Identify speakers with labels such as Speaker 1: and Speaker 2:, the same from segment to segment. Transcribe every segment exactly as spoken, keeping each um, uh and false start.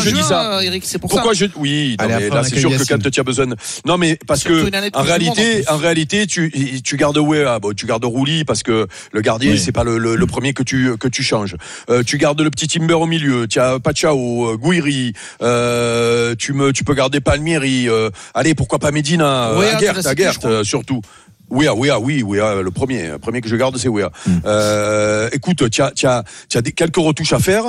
Speaker 1: je dis ça,
Speaker 2: Eric, c'est pour
Speaker 1: pourquoi
Speaker 2: ça.
Speaker 1: je oui, non,
Speaker 3: Allez,
Speaker 1: mais
Speaker 3: après,
Speaker 1: là
Speaker 3: on
Speaker 1: c'est
Speaker 3: accueille
Speaker 1: sûr que
Speaker 3: Yacine.
Speaker 1: quand tu as besoin de... non mais parce
Speaker 2: Surtout
Speaker 1: que
Speaker 2: une année de
Speaker 1: en
Speaker 2: Coupe du Monde,
Speaker 1: réalité,
Speaker 2: en
Speaker 1: en réalité, tu tu gardes Wea, bon, tu gardes Rouli parce que le gardien
Speaker 4: Oui.
Speaker 1: c'est pas le, le, le premier que tu que tu changes. Euh, tu gardes le petit Timber au milieu, tu as Pachao, Gouiri, euh, tu me tu peux garder Palmieri, euh, allez pourquoi pas Medina,
Speaker 2: Wea, tu
Speaker 1: Aguert,
Speaker 2: l'as cité,
Speaker 1: Aguert
Speaker 2: je crois.
Speaker 1: euh, surtout. Oui, oui, oui, oui, le premier, le premier que je garde, c'est Wea. Mm. Euh, écoute, tu as, tu as, tu as des, quelques retouches à faire,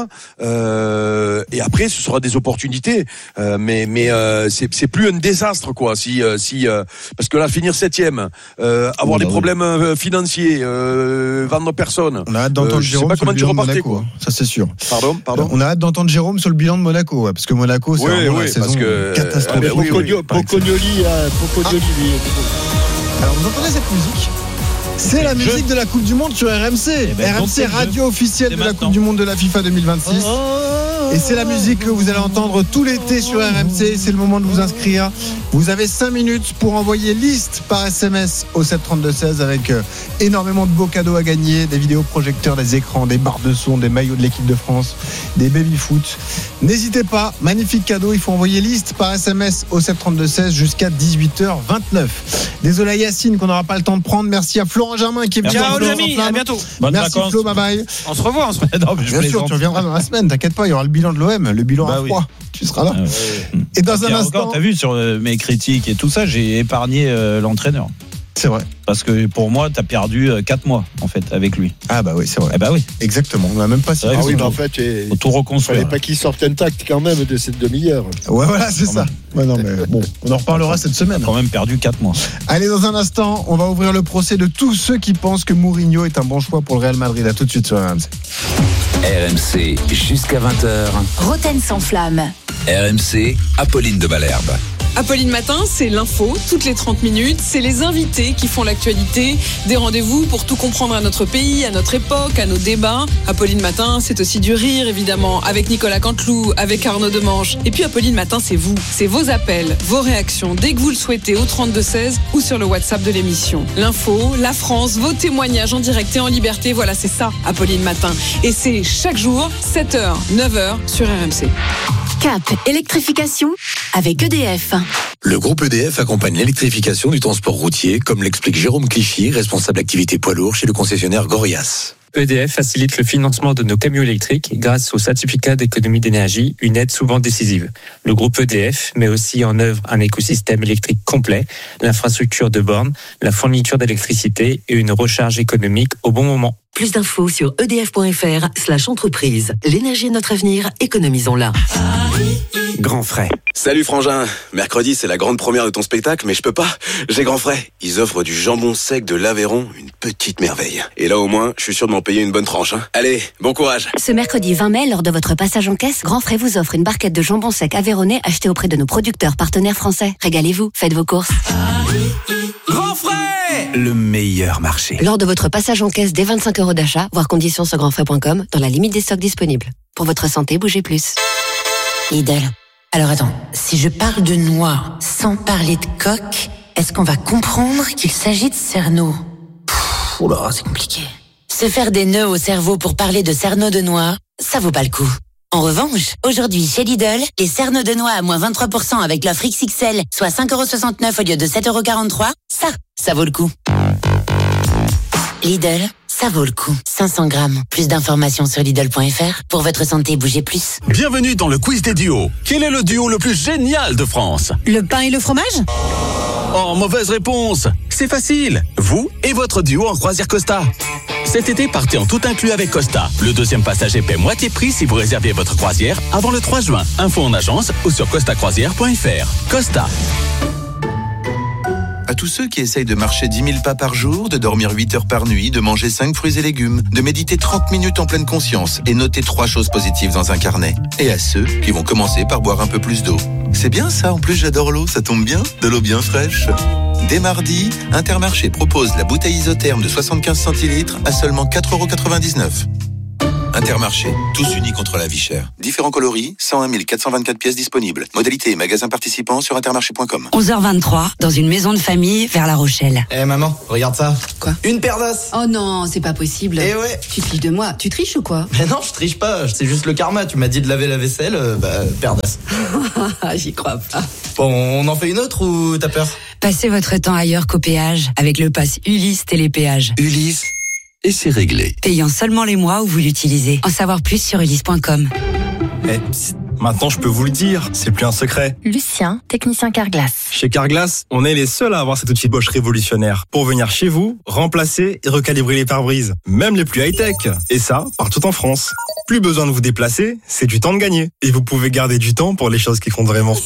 Speaker 1: euh, et après, ce sera des opportunités. Euh, mais, mais euh, c'est, c'est plus un désastre, quoi. Si, euh, si, euh, parce que là, finir septième, euh, avoir
Speaker 4: oui,
Speaker 1: des problèmes euh, financiers, euh, vendre personne.
Speaker 3: On a hâte d'entendre
Speaker 1: Euh, je sais
Speaker 3: Jérôme
Speaker 1: pas
Speaker 3: sur
Speaker 1: comment
Speaker 3: le
Speaker 1: tu
Speaker 3: bilan de
Speaker 1: repartais,
Speaker 3: Monaco,
Speaker 1: quoi.
Speaker 3: hein. Ça c'est sûr.
Speaker 1: Pardon, pardon.
Speaker 3: On a hâte d'entendre Jérôme sur le bilan de Monaco, ouais, parce que Monaco, c'est
Speaker 1: Oui,
Speaker 3: vraiment
Speaker 1: oui,
Speaker 3: la saison
Speaker 1: parce que-
Speaker 3: catastrophique.
Speaker 1: Ah, ben oui, oui.
Speaker 5: Pocognoli, Pocognoli, hein, Pocognoli, lui.
Speaker 3: Alors vous entendez cette musique ? C'est la musique de la Coupe du Monde sur R M C.
Speaker 4: Eh ben,
Speaker 3: R M
Speaker 4: donc,
Speaker 3: C,
Speaker 4: c'est le
Speaker 3: radio
Speaker 4: jeu.
Speaker 3: officielle
Speaker 4: C'est
Speaker 3: de la
Speaker 4: maintenant.
Speaker 3: Coupe du Monde de la FIFA deux mille vingt-six. Et c'est la musique que vous allez entendre tout l'été sur R M C. C'est le moment de vous inscrire. Vous avez cinq minutes pour envoyer liste par S M S au sept trente-deux seize avec euh, énormément de beaux cadeaux à gagner, des vidéoprojecteurs, des écrans, des barres de son, des maillots de l'équipe de France, des baby-foot. N'hésitez pas, magnifique cadeau. Il faut envoyer liste par S M S au sept trente-deux seize jusqu'à dix-huit heures vingt-neuf. Désolé à Yacine qu'on n'aura pas le temps de prendre. Merci à Florent Germain qui est venu.
Speaker 2: Ciao
Speaker 3: dans
Speaker 2: les
Speaker 3: Florent
Speaker 2: amis,
Speaker 3: Flamme.
Speaker 2: à bientôt.
Speaker 4: Bonnes
Speaker 3: Merci
Speaker 4: vacances.
Speaker 3: Flo, bye bye.
Speaker 2: On se revoit, on se revoit.
Speaker 4: Non, mais je
Speaker 3: Bien sûr,
Speaker 4: plaisante.
Speaker 3: tu reviendras dans la semaine, t'inquiète pas, il y aura le bilan de l'O M, le bilan
Speaker 4: Bah
Speaker 3: à
Speaker 4: oui.
Speaker 3: froid. Tu seras là.
Speaker 4: Ah ouais.
Speaker 3: Et dans un
Speaker 4: Et
Speaker 3: instant.
Speaker 4: encore, t'as vu sur euh, mes critiques et tout ça, j'ai épargné euh, l'entraîneur.
Speaker 3: C'est vrai.
Speaker 4: Parce que pour moi, t'as perdu quatre mois, en fait, avec lui.
Speaker 3: Ah bah oui, c'est vrai.
Speaker 4: Eh bah oui,
Speaker 3: Exactement. On n'a même pas
Speaker 4: C'est vrai
Speaker 5: Ah
Speaker 4: que
Speaker 5: oui,
Speaker 4: faut
Speaker 5: mais en
Speaker 4: tout-
Speaker 5: fait, il
Speaker 4: faut tout reconstruire.
Speaker 5: fallait pas qu'il sorte intact quand même de cette demi-heure.
Speaker 3: Ouais, voilà, c'est ça. Ouais, non, mais bon, on en reparlera cette
Speaker 4: On a
Speaker 3: semaine.
Speaker 4: quand même perdu quatre mois.
Speaker 3: Allez, dans un instant, on va ouvrir le procès de tous ceux qui pensent que Mourinho est un bon choix pour le Real Madrid. À tout de suite sur R M C.
Speaker 6: R M C jusqu'à vingt heures.
Speaker 7: Roten sans flamme.
Speaker 6: R M C, Apolline de Malherbe.
Speaker 8: Apolline Matin, c'est l'info, toutes les trente minutes, c'est les invités qui font l'actualité, des rendez-vous pour tout comprendre à notre pays, à notre époque, à nos débats. Apolline Matin, c'est aussi du rire, évidemment, avec Nicolas Canteloup, avec Arnaud Demange. Et puis Apolline Matin, c'est vous, c'est vos appels, vos réactions, dès que vous le souhaitez, au trente-deux seize ou sur le WhatsApp de l'émission. L'info, la France, vos témoignages en direct et en liberté, voilà, c'est ça, Apolline Matin. Et c'est chaque jour, sept heures, neuf heures, sur R M C.
Speaker 7: Cap électrification avec E D F.
Speaker 9: Le groupe E D F accompagne l'électrification du transport routier, comme l'explique Jérôme Clichy, responsable activité poids lourd chez le concessionnaire Gorias.
Speaker 10: E D F facilite le financement de nos camions électriques grâce au certificat d'économie d'énergie, une aide souvent décisive. Le groupe E D F met aussi en œuvre un écosystème électrique complet, l'infrastructure de bornes, la fourniture d'électricité et une recharge économique au bon moment.
Speaker 11: Plus d'infos sur edf.fr slash entreprise. L'énergie est notre avenir, économisons-la.
Speaker 12: Grand Frais. Salut Frangin. Mercredi, c'est la grande première de ton spectacle, mais je peux pas. J'ai Grand Frais. Ils offrent du jambon sec de l'Aveyron, une petite merveille. Et là, au moins, je suis sûr de m'en payer une bonne tranche. Hein. Allez, bon courage.
Speaker 7: Ce mercredi vingt mai, lors de votre passage en caisse, Grand Frais vous offre une barquette de jambon sec aveyronnais achetée auprès de nos producteurs partenaires français. Régalez-vous, faites vos courses.
Speaker 6: Grand Frais, le meilleur marché.
Speaker 7: Lors de votre passage en caisse dès vingt-cinq euros d'achat, voir conditions sur grandfrais point com, dans la limite des stocks disponibles. Pour votre santé, bougez plus.
Speaker 13: Lidl. Alors attends, si je parle de noix sans parler de coque, est-ce qu'on va comprendre qu'il s'agit de cerneau? Pfff, oula, c'est compliqué. Se faire des nœuds au cerveau pour parler de cerneau de noix, ça vaut pas le coup. En revanche, aujourd'hui chez Lidl, les cerneaux de noix à moins vingt-trois pour cent avec l'offre X X L, soit cinq euros soixante-neuf au lieu de sept euros quarante-trois, ça, ça vaut le coup. Lidl, ça vaut le coup. cinq cents grammes. Plus d'informations sur Lidl point F R. Pour votre santé, bougez plus.
Speaker 14: Bienvenue dans le quiz des duos. Quel est le duo le plus génial de France?
Speaker 15: Le pain et le fromage?
Speaker 14: Oh, mauvaise réponse. C'est facile. Vous et votre duo en croisière Costa. Cet été, partez en tout inclus avec Costa. Le deuxième passager paie moitié prix si vous réservez votre croisière avant le trois juin. Info en agence ou sur costa croisière point F R. Costa.
Speaker 16: À tous ceux qui essayent de marcher dix mille pas par jour, de dormir huit heures par nuit, de manger cinq fruits et légumes, de méditer trente minutes en pleine conscience et noter trois choses positives dans un carnet. Et à ceux qui vont commencer par boire un peu plus d'eau. C'est bien ça, en plus j'adore l'eau, ça tombe bien, de l'eau bien fraîche. Dès mardi, Intermarché propose la bouteille isotherme de soixante-quinze centilitres à seulement quatre euros quatre-vingt-dix-neuf. Intermarché, tous unis contre la vie chère. Différents coloris, cent un mille quatre cent vingt-quatre pièces disponibles. Modalité et magasins participants sur intermarché point com.
Speaker 13: onze heures vingt-trois, dans une maison de famille vers La Rochelle.
Speaker 2: Eh hey, maman, regarde ça.
Speaker 15: Quoi?
Speaker 2: Une paire d'as.
Speaker 15: Oh non, c'est pas possible.
Speaker 2: Eh ouais.
Speaker 15: Tu te fiches de moi. Tu triches ou quoi?
Speaker 2: Mais non, je triche pas. C'est juste le karma. Tu m'as dit de laver la vaisselle, euh, bah, paire d'as.
Speaker 15: J'y crois pas.
Speaker 2: Bon, on en fait une autre ou t'as peur?
Speaker 13: Passez votre temps ailleurs qu'au péage avec le pass Ulysse Télépéage.
Speaker 6: Ulysse, et c'est réglé.
Speaker 13: Payant seulement les mois où vous l'utilisez. En savoir plus sur ulysse point com.
Speaker 17: Eh, psst, maintenant je peux vous le dire, c'est plus un secret.
Speaker 18: Lucien, technicien Carglass.
Speaker 17: Chez Carglass, on est les seuls à avoir cet outil Bosch révolutionnaire pour venir chez vous, remplacer et recalibrer les pare-brises, même les plus high-tech. Et ça, partout en France. Plus besoin de vous déplacer, c'est du temps de gagner. Et vous pouvez garder du temps pour les choses qui comptent vraiment.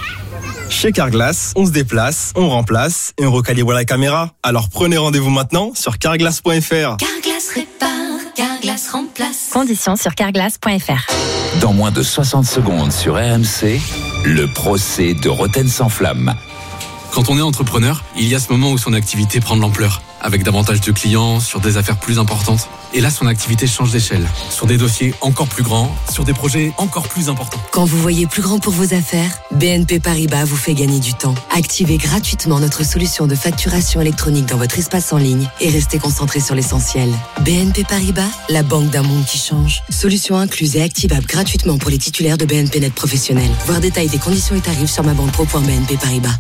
Speaker 17: Chez Carglass, on se déplace, on remplace et on recalibre la caméra. Alors prenez rendez-vous maintenant sur carglass point f r.
Speaker 18: Carglass répare, Carglass remplace. Conditions sur carglass point f r.
Speaker 6: Dans moins de soixante secondes sur R M C, le procès de Roten sans flamme.
Speaker 19: Quand on est entrepreneur, il y a ce moment où son activité prend de l'ampleur, avec davantage de clients, sur des affaires plus importantes. Et là, son activité change d'échelle, sur des dossiers encore plus grands, sur des projets encore plus importants.
Speaker 11: Quand vous voyez plus grand pour vos affaires, B N P Paribas vous fait gagner du temps. Activez gratuitement notre solution de facturation électronique dans votre espace en ligne et restez concentré sur l'essentiel. B N P Paribas, la banque d'un monde qui change. Solution incluse et activable gratuitement pour les titulaires de B N P Net professionnels. Voir détail des conditions et tarifs sur ma banque pro point b n p paribas.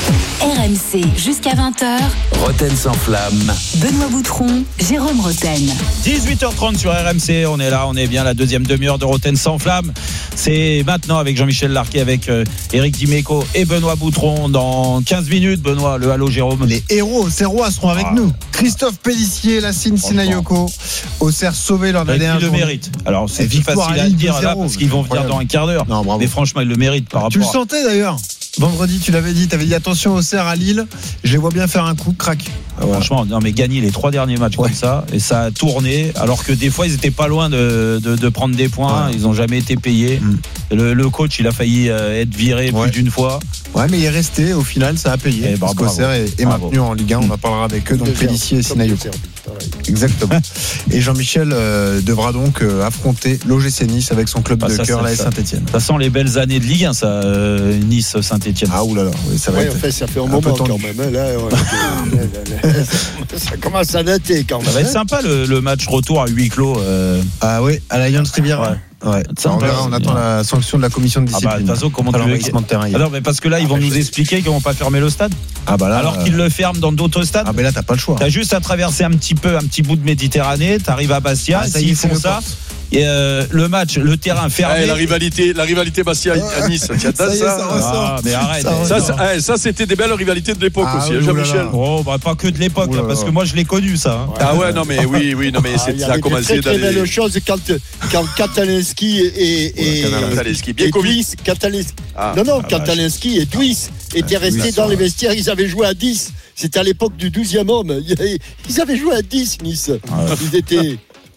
Speaker 18: R M C, jusqu'à vingt heures.
Speaker 6: Roten sans flamme.
Speaker 18: Benoît Boutron, Jérôme Roten.
Speaker 4: dix-huit heures trente sur R M C, on est là, on est bien, la deuxième demi-heure de Roten sans flamme. C'est maintenant avec Jean-Michel Larquet, avec euh, Éric Dimeco et Benoît Boutron. Dans quinze minutes, Benoît, le Halo Jérôme.
Speaker 3: Les héros Auxerrois seront avec ah. nous. Christophe Pellissier, Lassine Sinayoko, Auxerre sauvé lors de la dernière journée.
Speaker 4: Ils le méritent. Alors c'est facile à le dire là parce qu'ils vont venir dans un quart d'heure. Non, mais franchement, ils le méritent par rapport.
Speaker 3: Tu le sentais d'ailleurs. Vendredi, tu l'avais dit, tu avais dit attention Auxerre à Lille, je les vois bien faire un coup, crack.
Speaker 4: Ah ouais. Franchement, non mais gagner les trois derniers matchs ouais. comme ça, et ça a tourné, alors que des fois ils étaient pas loin de, de, de prendre des points, ouais. ils ont jamais été payés. Mm. Le, le coach, il a failli être viré ouais. plus d'une fois.
Speaker 3: Ouais, mais il est resté, au final, ça a payé. Et parce bah, qu'Auxerre est, est maintenu en Ligue un, on en parlera avec eux, donc Pellissier et Sinayoko. Exactement. Et Jean-Michel euh, devra donc euh, affronter l'O G C Nice avec son club bah, de ça, cœur, la Saint-Etienne.
Speaker 4: Ça sent les belles années de Ligue un, ça, euh, Nice-Saint-Etienne.
Speaker 3: Ah oulala, oui, ça va
Speaker 5: ouais,
Speaker 3: être.
Speaker 5: En fait, ça fait un, un moment quand même. Hein, là, ouais, ça commence à dater quand même.
Speaker 4: Ça va être sympa le, le match retour à huis clos. Euh...
Speaker 3: Ah oui, à la Yance Rivière. Ouais. Ouais. Ça, on, verra, on attend la sanction de la commission de discipline.
Speaker 4: Ah bah, façon, comment tu veux de terrain. Ah non, mais parce que là, ils vont ah, nous expliquer qu'ils vont pas fermer le stade. Ah bah là, alors euh... qu'ils le ferment dans d'autres stades.
Speaker 3: Ah mais là, t'as pas le choix.
Speaker 4: T'as juste à traverser un petit peu, un petit bout de Méditerranée. T'arrives à Bastia. Ah, s'ils font ça. Et euh, le match, le terrain fermé.
Speaker 1: Eh, la rivalité, la rivalité Bastia à Nice. Ça, ça,
Speaker 3: ça, ça,
Speaker 4: ah, mais arrête.
Speaker 1: Ça, ça, ça, ça, c'était des belles rivalités de l'époque ah, aussi, oui, Jean-Michel.
Speaker 4: Oh, bah, pas que de l'époque, là, parce que moi je l'ai connu ça. Hein.
Speaker 1: Ah ouais, non mais oui, oui, non mais ah, c'est, ça a commencé
Speaker 5: dans les. Très belle chose quand quand Katalinski et et et Duis, Katalinski. Non non, Katalinski et Duis étaient restés dans les vestiaires. Ils avaient joué à dix. C'était à l'époque du douzième homme. Ils avaient joué à dix, Nice. Ils étaient.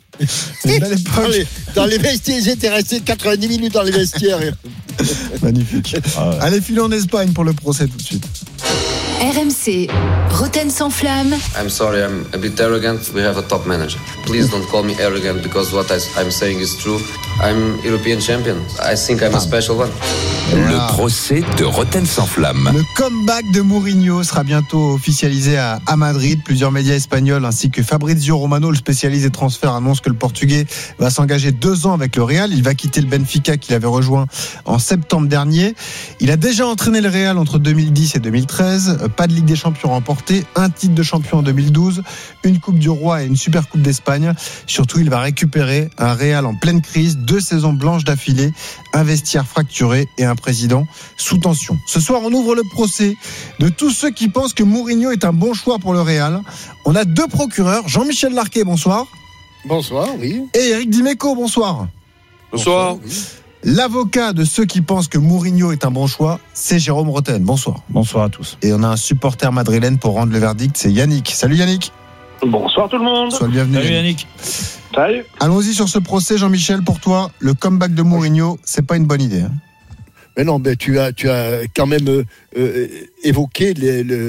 Speaker 5: Dans les, dans les vestiaires, ils étaient restés quatre-vingt-dix minutes dans les vestiaires.
Speaker 3: Magnifique. Ah ouais. Allez, filons en Espagne pour le procès tout de suite.
Speaker 18: R M C, Roten sans flamme.
Speaker 20: I'm sorry, I'm a bit arrogant. We have a top manager. Please don't call me arrogant because what I, I'm saying is true. I'm European champion. I think I'm a special one.
Speaker 6: Le procès de Roten sans flamme.
Speaker 3: Le comeback de Mourinho sera bientôt officialisé à, à Madrid. Plusieurs médias espagnols ainsi que Fabrizio Romano, le spécialiste des transferts, annonce que le Portugais va s'engager deux ans avec le Real. Il va quitter le Benfica qu'il avait rejoint en septembre dernier. Il a déjà entraîné le Real entre deux mille dix et deux mille treize. Pas de Ligue des Champions remportée, un titre de champion en deux mille douze, une Coupe du Roi et une Super Coupe d'Espagne. Surtout, il va récupérer un Real en pleine crise, deux saisons blanches d'affilée, un vestiaire fracturé et un président sous tension. Ce soir, on ouvre le procès de tous ceux qui pensent que Mourinho est un bon choix pour le Real. On a deux procureurs, Jean-Michel Larquet, bonsoir.
Speaker 5: Bonsoir, oui.
Speaker 3: Et Éric Dimeco, bonsoir.
Speaker 1: Bonsoir.
Speaker 5: bonsoir oui.
Speaker 3: L'avocat de ceux qui pensent que Mourinho est un bon choix, c'est Jérôme Roten. Bonsoir.
Speaker 4: Bonsoir à tous.
Speaker 3: Et on a un supporter madrilène pour rendre le verdict, c'est Yannick. Salut Yannick.
Speaker 21: Bonsoir tout le monde.
Speaker 3: Sois le bienvenu.
Speaker 4: Salut Yannick.
Speaker 21: Salut.
Speaker 3: Allons-y sur ce procès, Jean-Michel. Pour toi, le comeback de Mourinho, c'est pas une bonne idée. Hein.
Speaker 5: Mais non, mais tu as, tu as quand même euh, euh, évoqué les, le,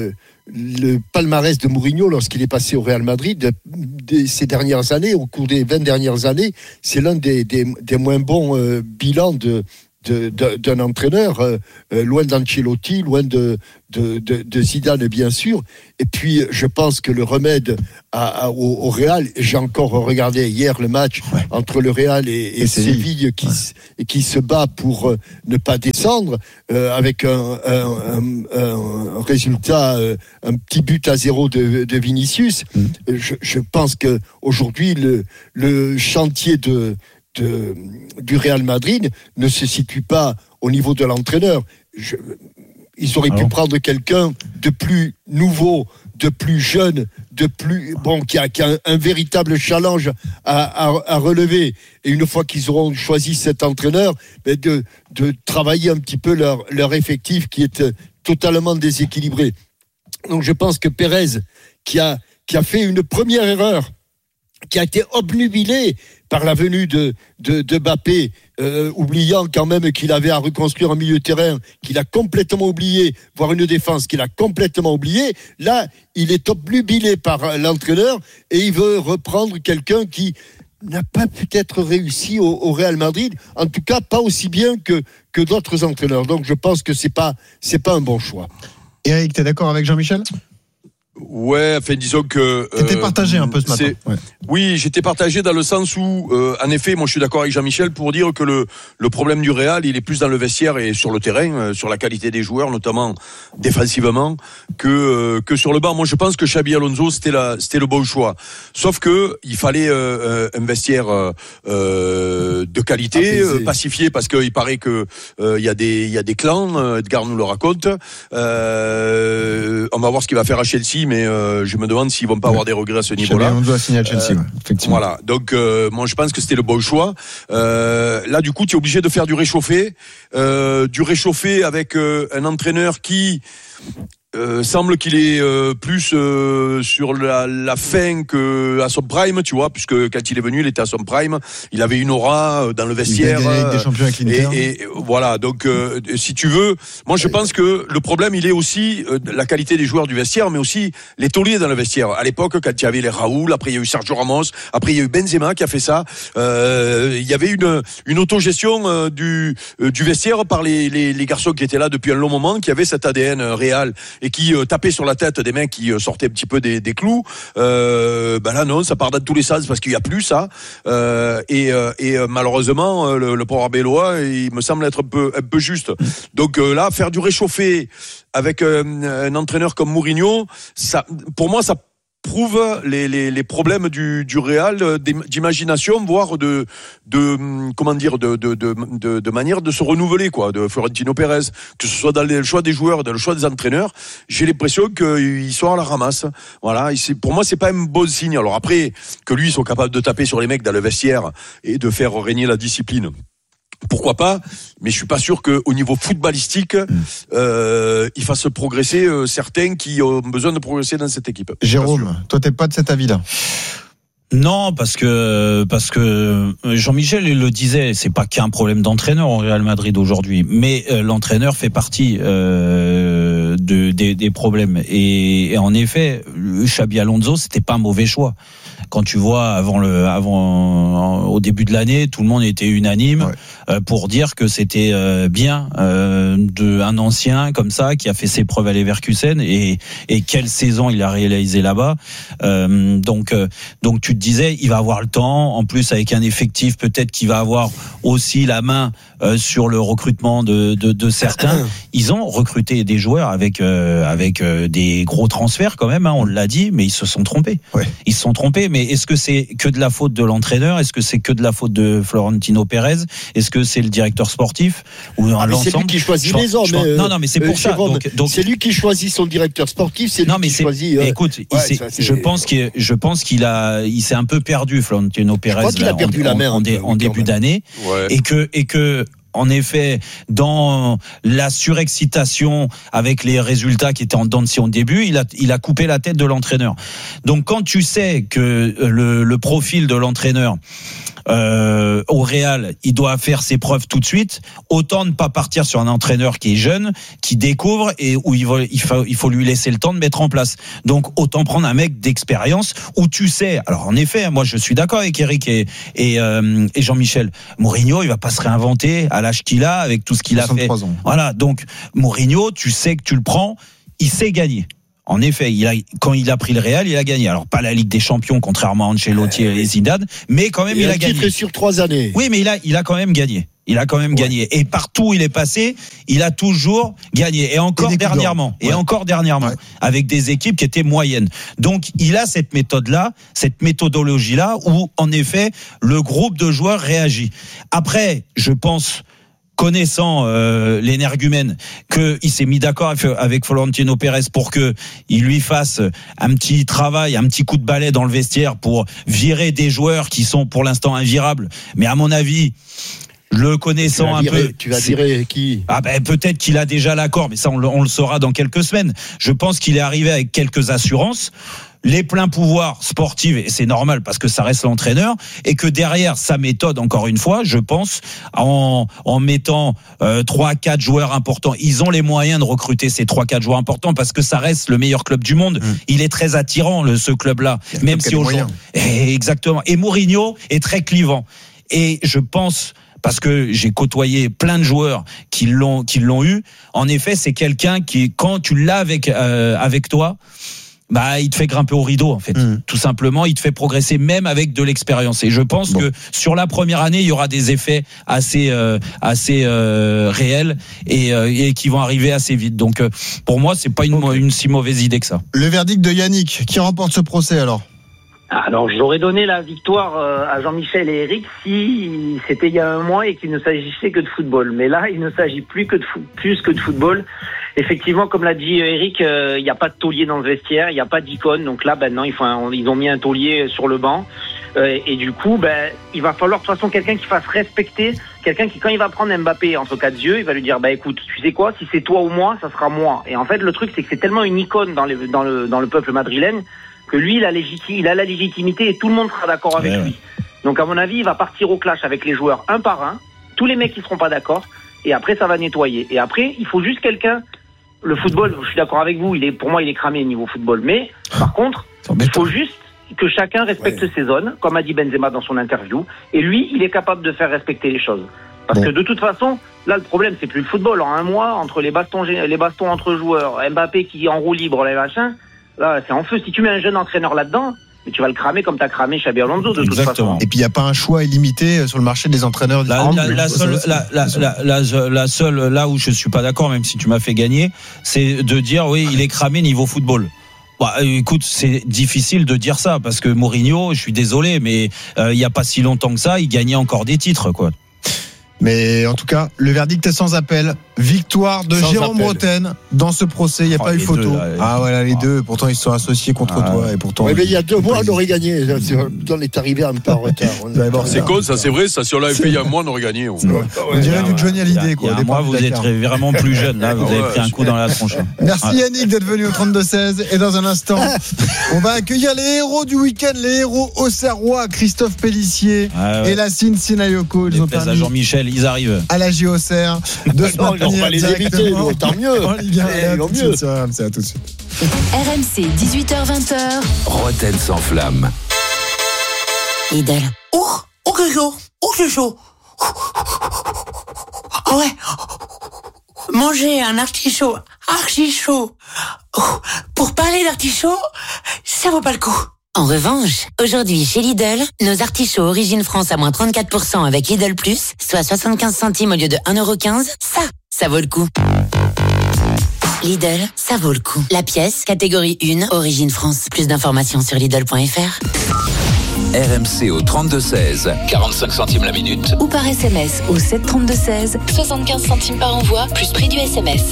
Speaker 5: le palmarès de Mourinho lorsqu'il est passé au Real Madrid de, de ces dernières années, au cours des vingt dernières années, c'est l'un des, des, des moins bons euh, bilans de, de, de, d'un entraîneur, euh, loin d'Ancelotti, loin de, de, de, de Zidane bien sûr. Et puis je pense que le remède à, à, au, au Real, j'ai encore regardé hier le match ouais. entre le Real et, et, et Séville qui, ouais. qui se bat pour euh, ne pas descendre euh, avec un, un, un, un résultat, euh, un petit but à zéro de, de Vinicius. Mm. Je, je pense que aujourd'hui le, le chantier de De, du Real Madrid ne se situe pas au niveau de l'entraîneur. Je, ils auraient Alors. pu prendre quelqu'un de plus nouveau, de plus jeune, de plus bon, qui a, qui a un, un véritable challenge à, à, à relever. Et une fois qu'ils auront choisi cet entraîneur, de, de travailler un petit peu leur, leur effectif qui est totalement déséquilibré. Donc je pense que Pérez, qui a, qui a fait une première erreur, qui a été obnubilé par la venue de, de, de Mbappé, euh, oubliant quand même qu'il avait à reconstruire un milieu de terrain, qu'il a complètement oublié, voire une défense qu'il a complètement oublié. Là, il est obnubilé par l'entraîneur et il veut reprendre quelqu'un qui n'a pas peut-être réussi au, au Real Madrid, en tout cas pas aussi bien que, que d'autres entraîneurs. Donc je pense que c'est pas, c'est pas un bon choix.
Speaker 3: Eric, t'es d'accord avec Jean-Michel ?
Speaker 1: Ouais, enfin disons que
Speaker 3: t'étais euh, partagé un peu ce matin.
Speaker 1: Ouais. Oui, j'étais partagé dans le sens où, euh, en effet, moi je suis d'accord avec Jean-Michel pour dire que le le problème du Real, il est plus dans le vestiaire et sur le terrain, euh, sur la qualité des joueurs, notamment défensivement, que euh, que sur le banc. Moi, je pense que Xabi Alonso c'était la c'était le bon choix. Sauf que il fallait euh, un vestiaire euh, de qualité, euh, pacifié, parce qu'il paraît que il euh, y a des il y a des clans. Edgar nous le raconte. Euh, on va voir ce qu'il va faire à Chelsea. Mais euh, je me demande s'ils vont pas avoir des regrets à ce niveau-là.
Speaker 3: On doit signer à Chelsea, euh, ouais, effectivement.
Speaker 1: Voilà. Donc, euh, moi, je pense que c'était le bon choix. Euh, là, du coup, tu es obligé de faire du réchauffé, euh, du réchauffé avec euh, un entraîneur qui euh, semble qu'il est euh, plus euh, sur la, la fin que à son prime, tu vois, puisque quand il est venu, il était à son prime. Il avait une aura dans le vestiaire.
Speaker 3: Il a gagné des champions avec l'Inter.
Speaker 1: Et, et voilà. Donc, euh, si tu veux, moi, je pense que le problème, il est aussi euh, la qualité des joueurs du vestiaire, mais aussi les tauliers dans le vestiaire. À l'époque, quand il y avait les Raoul, après il y a eu Sergio Ramos, après il y a eu Benzema qui a fait ça. Euh, il y avait une une autogestion euh, du euh, du vestiaire par les, les les garçons qui étaient là depuis un long moment, qui avaient cet A D N euh, Real et qui euh, tapaient sur la tête des mecs qui euh, sortaient un petit peu des, des clous. Euh, ben là non, ça part dans tous les sens parce qu'il y a plus ça. Euh, et euh, et euh, malheureusement euh, le, le pauvre Arbeloa, il me semble être un peu un peu juste. Donc euh, là, faire du réchauffé avec euh, un entraîneur comme Mourinho, ça, pour moi, ça prouve les, les, les problèmes du, du Real, d'imagination, voire de, de comment dire, de, de, de, de, de manière de se renouveler, quoi, de Florentino Pérez, que ce soit dans le choix des joueurs, dans le choix des entraîneurs. J'ai l'impression qu'ils sont à la ramasse. Voilà. Et c'est, pour moi, c'est pas un bon signe. Alors après, que lui, ils sont capables de taper sur les mecs dans le vestiaire et de faire régner la discipline. Pourquoi pas, mais je suis pas sûr qu'au niveau footballistique, euh, il fasse progresser euh, certains qui ont besoin de progresser dans cette équipe.
Speaker 3: Jérôme, toi t'es pas de cet avis-là?
Speaker 4: Non, parce que parce que Jean-Michel il le disait, c'est pas qu'un problème d'entraîneur au Real Madrid aujourd'hui, mais euh, l'entraîneur fait partie euh, de, des, des problèmes. Et, et en effet, Xabi Alonso, c'était pas un mauvais choix. Quand tu vois avant le avant au début de l'année, tout le monde était unanime ouais. euh, pour dire que c'était euh, bien euh, de un ancien comme ça qui a fait ses preuves à Leverkusen et et quelle saison il a réalisé là-bas. Euh, donc euh, donc tu te disais il va avoir le temps, en plus avec un effectif peut-être qu'il va avoir aussi la main euh, sur le recrutement de de, de certains. Ils ont recruté des joueurs avec euh, avec euh, des gros transferts quand même, hein, on l'a dit, mais ils se sont trompés. Ouais. Ils se sont trompés. Mais est-ce que c'est que de la faute de l'entraîneur? Est-ce que c'est que de la faute de Florentino Pérez? Est-ce que c'est le directeur sportif ou
Speaker 5: ah, l'ensemble? C'est lui qui choisit je, les hommes.
Speaker 4: Je,
Speaker 5: euh,
Speaker 4: non, non, mais c'est pour euh, ça. Donc,
Speaker 5: donc, c'est lui qui choisit son directeur sportif. C'est
Speaker 4: non,
Speaker 5: lui
Speaker 4: mais
Speaker 5: qui
Speaker 4: c'est,
Speaker 5: choisit.
Speaker 4: Euh, écoute, ouais, il ça, je pense qu'il, je pense qu'il a, il s'est un peu perdu, Florentino Pérez. Je crois qu'il
Speaker 5: a perdu
Speaker 4: en,
Speaker 5: la main
Speaker 4: en, en, en début d'année,
Speaker 1: ouais.
Speaker 4: et que et que. En effet, dans la surexcitation avec les résultats qui étaient en dents de scie au début, il a, il a coupé la tête de l'entraîneur. Donc, quand tu sais que le, le profil de l'entraîneur euh, au Real, il doit faire ses preuves tout de suite. Autant ne pas partir sur un entraîneur qui est jeune, qui découvre et où il faut, il faut, il faut lui laisser le temps de mettre en place. Donc autant prendre un mec d'expérience où tu sais. Alors en effet, moi je suis d'accord avec Eric et et, euh, et Jean-Michel. Mourinho, il va pas se réinventer à l'âge qu'il a avec tout ce qu'il a fait. Ans. Voilà. Donc Mourinho, tu sais que tu le prends, il sait gagner. En effet, il a, quand il a pris le Real, il a gagné. Alors pas la Ligue des Champions, contrairement à Ancelotti et Zidane, mais quand même
Speaker 5: et
Speaker 4: il a
Speaker 5: un
Speaker 4: gagné.
Speaker 5: Titre sur trois années.
Speaker 4: Oui, mais il a, il a quand même gagné. Il a quand même ouais. gagné. Et partout où il est passé, il a toujours gagné. Et encore et dernièrement. Ouais. Et encore dernièrement. Ouais. Avec des équipes qui étaient moyennes. Donc, il a cette méthode-là, cette méthodologie-là, où, en effet, le groupe de joueurs réagit. Après, je pense, connaissant euh, l'énergumène, qu'il s'est mis d'accord avec Florentino Pérez pour que il lui fasse un petit travail, un petit coup de balai dans le vestiaire pour virer des joueurs qui sont pour l'instant invirables. Mais à mon avis, le connaissant un
Speaker 5: virer,
Speaker 4: peu,
Speaker 5: tu vas virer qui
Speaker 4: Ah ben peut-être qu'il a déjà l'accord, mais ça on le, on le saura dans quelques semaines. Je pense qu'il est arrivé avec quelques assurances, les pleins pouvoirs sportifs, et c'est normal parce que ça reste l'entraîneur, et que derrière sa méthode, encore une fois, je pense, en en mettant euh, trois, quatre joueurs importants, ils ont les moyens de recruter ces trois, quatre joueurs importants parce que ça reste le meilleur club du monde. Mmh. Il est très attirant le, ce club-là, même si aujourd'hui, exactement. Et Mourinho est très clivant. Et je pense, parce que j'ai côtoyé plein de joueurs qui l'ont qui l'ont eu. En effet, c'est quelqu'un qui, quand tu l'as avec euh, avec toi, bah il te fait grimper au rideau en fait. Mmh. Tout simplement, il te fait progresser même avec de l'expérience. Et je pense bon. que sur la première année, il y aura des effets assez euh, assez euh, réels et, euh, et qui vont arriver assez vite. Donc euh, pour moi, c'est pas une okay. une si mauvaise idée que ça.
Speaker 3: Le verdict de Yannick, qui remporte ce procès alors?
Speaker 21: Alors, j'aurais donné la victoire à Jean-Michel et Eric si c'était il y a un mois et qu'il ne s'agissait que de football. Mais là, il ne s'agit plus que de fo- plus que de football. Effectivement, comme l'a dit Eric, il n'y a pas de taulier dans le vestiaire, il n'y a pas d'icône. Donc là, maintenant, ils, font, ils ont mis un taulier sur le banc. Euh, et du coup, ben, il va falloir de toute façon quelqu'un qui fasse respecter, quelqu'un qui, quand il va prendre Mbappé entre quatre yeux, il va lui dire, bah écoute, tu sais quoi, si c'est toi ou moi, ça sera moi. Et en fait, le truc, c'est que c'est tellement une icône dans, les, dans, le, dans le peuple madrilène que lui, il a, légiti- il a la légitimité et tout le monde sera d'accord avec ouais, lui. Ouais. Donc, à mon avis, il va partir au clash avec les joueurs un par un, tous les mecs qui seront pas d'accord, et après, ça va nettoyer. Et après, il faut juste quelqu'un. Le football, je suis d'accord avec vous, il est, pour moi, il est cramé niveau football. Mais, par contre, il faut juste que chacun respecte ouais. ses zones, comme a dit Benzema dans son interview, et lui, il est capable de faire respecter les choses. Parce bon. que de toute façon, là, le problème, c'est plus le football. En un mois, entre les bastons, les bastons entre joueurs, Mbappé qui en roue libre, les machins, là, c'est en feu. Si tu mets un jeune entraîneur là-dedans, mais tu vas le cramer comme tu as cramé Xabi Alonso de Exactement. toute façon.
Speaker 3: Et puis il n'y a pas un choix illimité sur le marché des entraîneurs.
Speaker 4: La, la, la, seule, la, la, la, la, la seule, là où je suis pas d'accord, même si tu m'as fait gagner, c'est de dire oui, il est cramé niveau football. Bah, écoute, c'est difficile de dire ça parce que Mourinho, je suis désolé, mais euh, il y a pas si longtemps que ça, il gagnait encore des titres, quoi.
Speaker 3: Mais en tout cas, le verdict est sans appel. Victoire de sans Jérôme Roten dans ce procès. Il n'y a oh, pas eu photo. Deux, là, ah voilà, les ah. deux. Pourtant, ils se sont associés contre ah, toi. Et pourtant,
Speaker 5: ouais, mais il y a deux mois, on aurait gagné. On est arrivé un peu en retard.
Speaker 1: C'est con, ça, c'est vrai. Ça, si on l'avait fait il y a un mois, on aurait gagné. On,
Speaker 3: ouais. on dirait du Johnny Hallyday.
Speaker 4: Il y a un mois, vous êtes vraiment plus jeune. Là, vous avez pris un coup dans la tronche.
Speaker 3: Merci Yannick d'être venu au trente-deux seize. Et dans un instant, on va accueillir les héros du week-end, les héros auxerrois, Christophe Pellissier et Lassine Sinayoco. Ils ont permis
Speaker 4: Jean-Michel, ils arrivent.
Speaker 3: À la J Auxerre de se maintenir.
Speaker 5: On va les éviter, tant mieux.
Speaker 3: mieux. C'est à tout de suite.
Speaker 18: R M C, dix-huit heures vingt.
Speaker 6: Roten sans flamme.
Speaker 13: Lidl.
Speaker 8: Oh, oh que chaud, oh que chaud. Ah ouais. Manger un artichaut archi chaud. Pour parler d'artichaut, ça vaut pas le coup.
Speaker 13: En revanche, aujourd'hui chez Lidl, nos artichauts Origine France à moins trente-quatre pour cent avec Lidl Plus, soit soixante-quinze centimes au lieu de un euro quinze, ça, ça vaut le coup. Lidl, ça vaut le coup. La pièce, catégorie un, Origine France. Plus d'informations sur Lidl point F R.
Speaker 6: R M C au trente-deux seize, quarante-cinq centimes la minute.
Speaker 18: Ou par S M S au sept trente-deux seize, soixante-quinze centimes par envoi, plus prix du S M S.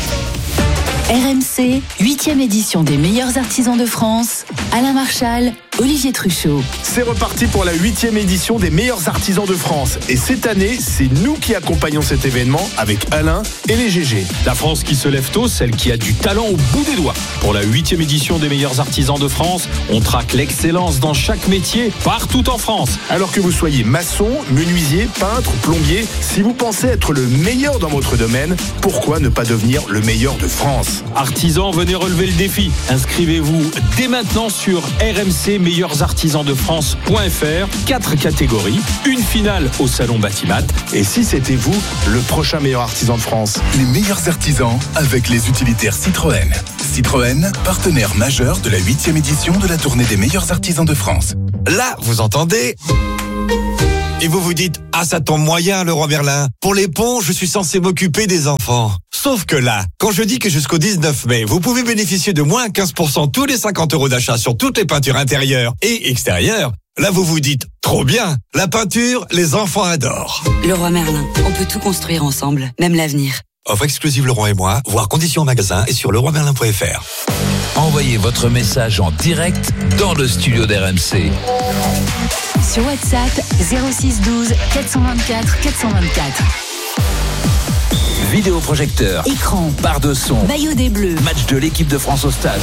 Speaker 18: R M C, huitième édition des meilleurs artisans de France, Alain Marchal, Olivier Truchot.
Speaker 9: C'est reparti pour la huitième édition des meilleurs artisans de France. Et cette année, c'est nous qui accompagnons cet événement avec Alain et les G G. La France qui se lève tôt, celle qui a du talent au bout des doigts. Pour la huitième édition des meilleurs artisans de France, on traque l'excellence dans chaque métier, partout en France. Alors que vous soyez maçon, menuisier, peintre, plombier, si vous pensez être le meilleur dans votre domaine, pourquoi ne pas devenir le meilleur de France ? Artisans, venez relever le défi. Inscrivez-vous dès maintenant sur R M C meilleurs artisans de France point F R. Quatre catégories, une finale au salon Batimat. Et si c'était vous, le prochain meilleur artisan de France.
Speaker 22: Les meilleurs artisans avec les utilitaires Citroën. Citroën, partenaire majeur de la huitième édition de la tournée des meilleurs artisans de France.
Speaker 23: Là, vous entendez ? Et vous vous dites, ah ça tombe moyen Leroy Merlin. Pour les ponts, je suis censé m'occuper des enfants. Sauf que là, quand je dis que jusqu'au dix-neuf mai, vous pouvez bénéficier de moins quinze pour cent tous les cinquante euros d'achat sur toutes les peintures intérieures et extérieures, là vous vous dites, trop bien, la peinture, les enfants adorent.
Speaker 11: Leroy Merlin, on peut tout construire ensemble, même l'avenir.
Speaker 23: Offre exclusive Leroy et moi, voir conditions en magasin et sur leroy merlin point F R.
Speaker 6: Envoyez votre message en direct dans le studio d'R M C.
Speaker 18: Sur WhatsApp, zéro six douze quatre cent vingt-quatre quatre cent vingt-quatre.
Speaker 6: Vidéoprojecteur,
Speaker 18: écran,
Speaker 6: barre de son,
Speaker 18: maillot des Bleus,
Speaker 6: match de l'équipe de France au stade.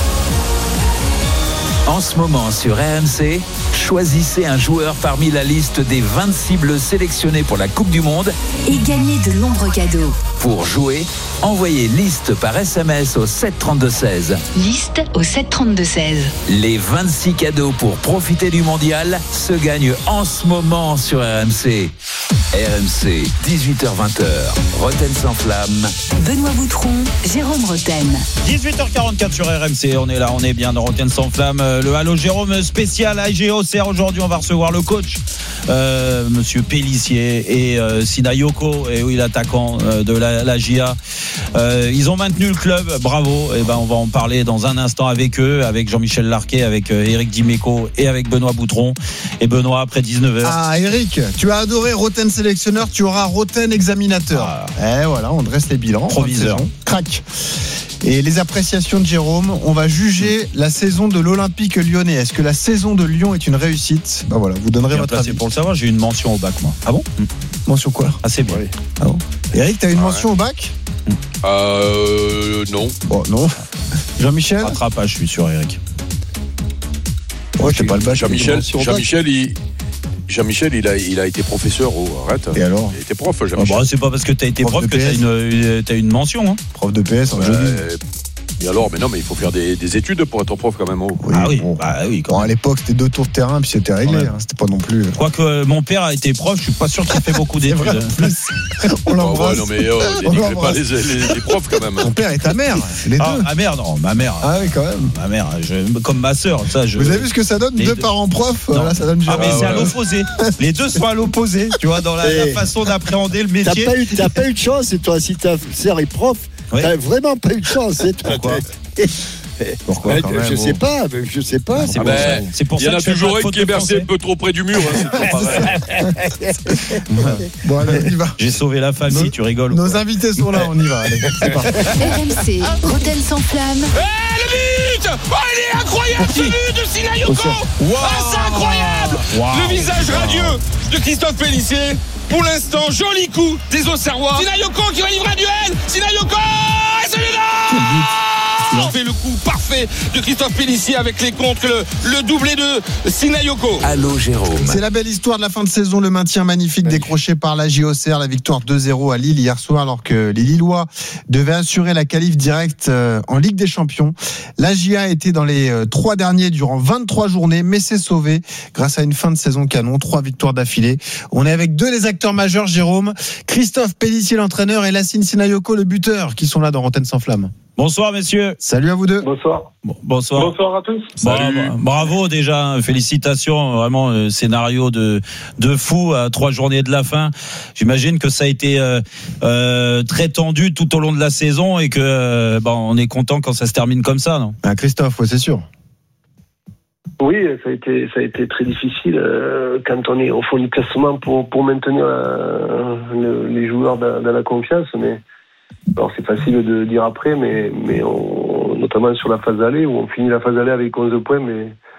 Speaker 6: En ce moment sur R M C, choisissez un joueur parmi la liste des vingt-six Bleus sélectionnés pour la Coupe du Monde
Speaker 18: et gagnez de nombreux cadeaux.
Speaker 6: Pour jouer, envoyez liste par S M S au sept trente-deux seize.
Speaker 18: Liste au sept trente-deux seize.
Speaker 6: Les vingt-six cadeaux pour profiter du mondial se gagnent en ce moment sur R M C. R M C, dix-huit heures vingt. Roten sans flamme.
Speaker 18: Benoît Boutron, Jérôme Roten.
Speaker 4: dix-huit heures quarante-quatre sur R M C, on est là, on est bien dans Roten sans flamme. Le Halo Jérôme spécial A G O C R aujourd'hui, on va recevoir le coach euh, Monsieur Pélissier et euh, Sinayoko, et oui, l'attaquant euh, de la, la J A. Euh, ils ont maintenu le club, bravo. Et ben on va en parler dans un instant avec eux, avec Jean-Michel Larquet, avec euh, Eric Dimeco et avec Benoît Boutron. Et Benoît, après dix-neuf heures.
Speaker 3: Ah Eric, tu as adoré Roten sélectionneur, tu auras Roten examinateur. Ah. Eh voilà, on dresse les bilans.
Speaker 4: Proviseur.
Speaker 3: Crac. Et les appréciations de Jérôme, on va juger la saison de l'Olympique lyonnais. Est-ce que la saison de Lyon est une réussite ? Ben voilà, vous donnerez
Speaker 4: bien
Speaker 3: votre
Speaker 4: placé
Speaker 3: avis.
Speaker 4: Pour le savoir, j'ai eu une mention au bac, moi.
Speaker 3: Ah bon ? mmh. Mention quoi ?
Speaker 4: Ah, c'est bien. Oui.
Speaker 3: Ah bon ? Eric, t'as eu une
Speaker 1: ah,
Speaker 3: mention
Speaker 1: ouais.
Speaker 3: au bac ?
Speaker 1: Euh. Non.
Speaker 3: Bon, non. Jean-Michel ?
Speaker 4: Rattrapage, je suis sur Eric.
Speaker 3: Ouais, c'est pas le bac.
Speaker 1: Jean-Michel, Jean-Michel, il. Jean-Michel, il a, il a été professeur. Oh, arrête.
Speaker 3: Et alors ?
Speaker 1: Il a été prof, Jean-Michel.
Speaker 4: Ah bah, c'est pas parce que t'as été prof, prof que t'as une, t'as une mention. Hein.
Speaker 3: Prof de P S en
Speaker 1: ouais,
Speaker 3: jeudi.
Speaker 1: Et alors, mais non, mais il faut faire des, des études pour être prof quand même. Oh.
Speaker 3: Oui,
Speaker 4: ah oui,
Speaker 3: bon.
Speaker 4: bah oui.
Speaker 3: Bon, à l'époque, c'était deux tours de terrain, puis c'était réglé. Ouais. Hein, c'était pas non plus.
Speaker 4: Quoique euh, mon père a été prof, je suis pas sûr qu'il fait beaucoup d'études.
Speaker 3: Vrai, on l'embrasse.
Speaker 1: Oh, ouais, non, mais oh, dénigrez pas les, les, les profs quand même.
Speaker 3: Ton père et ta mère, les
Speaker 4: ah,
Speaker 3: deux.
Speaker 4: Ma mère, non, ma mère.
Speaker 3: Ah oui, quand même.
Speaker 4: Ma mère, je, comme ma sœur, ça. Je,
Speaker 3: Vous avez vu ce que ça donne, deux, deux parents profs. Voilà, ça donne.
Speaker 4: Ah mais
Speaker 3: ah,
Speaker 4: c'est
Speaker 3: ouais.
Speaker 4: à l'opposé. Les deux sont à l'opposé, tu vois, dans la, la façon d'appréhender le métier.
Speaker 5: T'as pas eu, t'as pas eu de chance, et toi, si ta sœur est prof, oui. T'as vraiment pas eu de chance. Et toi,
Speaker 4: pourquoi
Speaker 5: Pourquoi ouais, Je sais pas, je sais pas.
Speaker 1: C'est, ah ben, c'est pour ça. Il y en a toujours un qui est bercé un peu trop près du mur. Hein,
Speaker 3: bon, allez, on y va.
Speaker 4: J'ai sauvé la famille, nos, tu rigoles.
Speaker 3: Nos invités sont là, on y va. Allez, c'est parti.
Speaker 18: R M C, Roten sans flamme.
Speaker 24: Eh, le but! Oh, il est incroyable ce but de Sinayoko! Wow. Ah, c'est incroyable! Wow. Le visage radieux de Christophe Pélissier. Pour l'instant, joli coup des Auxerrois. Sinayoko qui va livrer un duel. Sinayoko! Et celui-là! On fait le coup parfait de Christophe Pélissier avec les contres, le, le doublé de Sinayoko.
Speaker 6: Allô Jérôme.
Speaker 3: C'est la belle histoire de la fin de saison, le maintien magnifique décroché par la J O C R, la victoire deux zéro à Lille hier soir alors que les Lillois devaient assurer la qualif directe en Ligue des Champions. La J A était dans les trois derniers durant vingt-trois journées, mais s'est sauvée grâce à une fin de saison canon, trois victoires d'affilée. On est avec deux des acteurs majeurs, Jérôme, Christophe Pélissier l'entraîneur et Lassine Sinayoko le buteur qui sont là dans Roten sans flamme.
Speaker 4: Bonsoir messieurs.
Speaker 3: Salut à vous deux.
Speaker 25: Bonsoir.
Speaker 4: Bon, bonsoir.
Speaker 25: Bonsoir à tous.
Speaker 4: Salut. Bravo, bravo déjà, félicitations, vraiment euh, scénario de de fou à trois journées de la fin. J'imagine que ça a été euh, euh, très tendu tout au long de la saison et que euh, bon, on est content quand ça se termine comme ça, non ?
Speaker 3: Ah, Christophe, ouais, c'est sûr.
Speaker 25: Oui, ça a été ça a été très difficile euh, quand on est au fond du classement pour pour maintenir euh, le, les joueurs dans, dans la confiance, mais alors c'est facile de dire après, mais, mais on, notamment sur la phase aller, où on finit la phase aller avec onze points, mais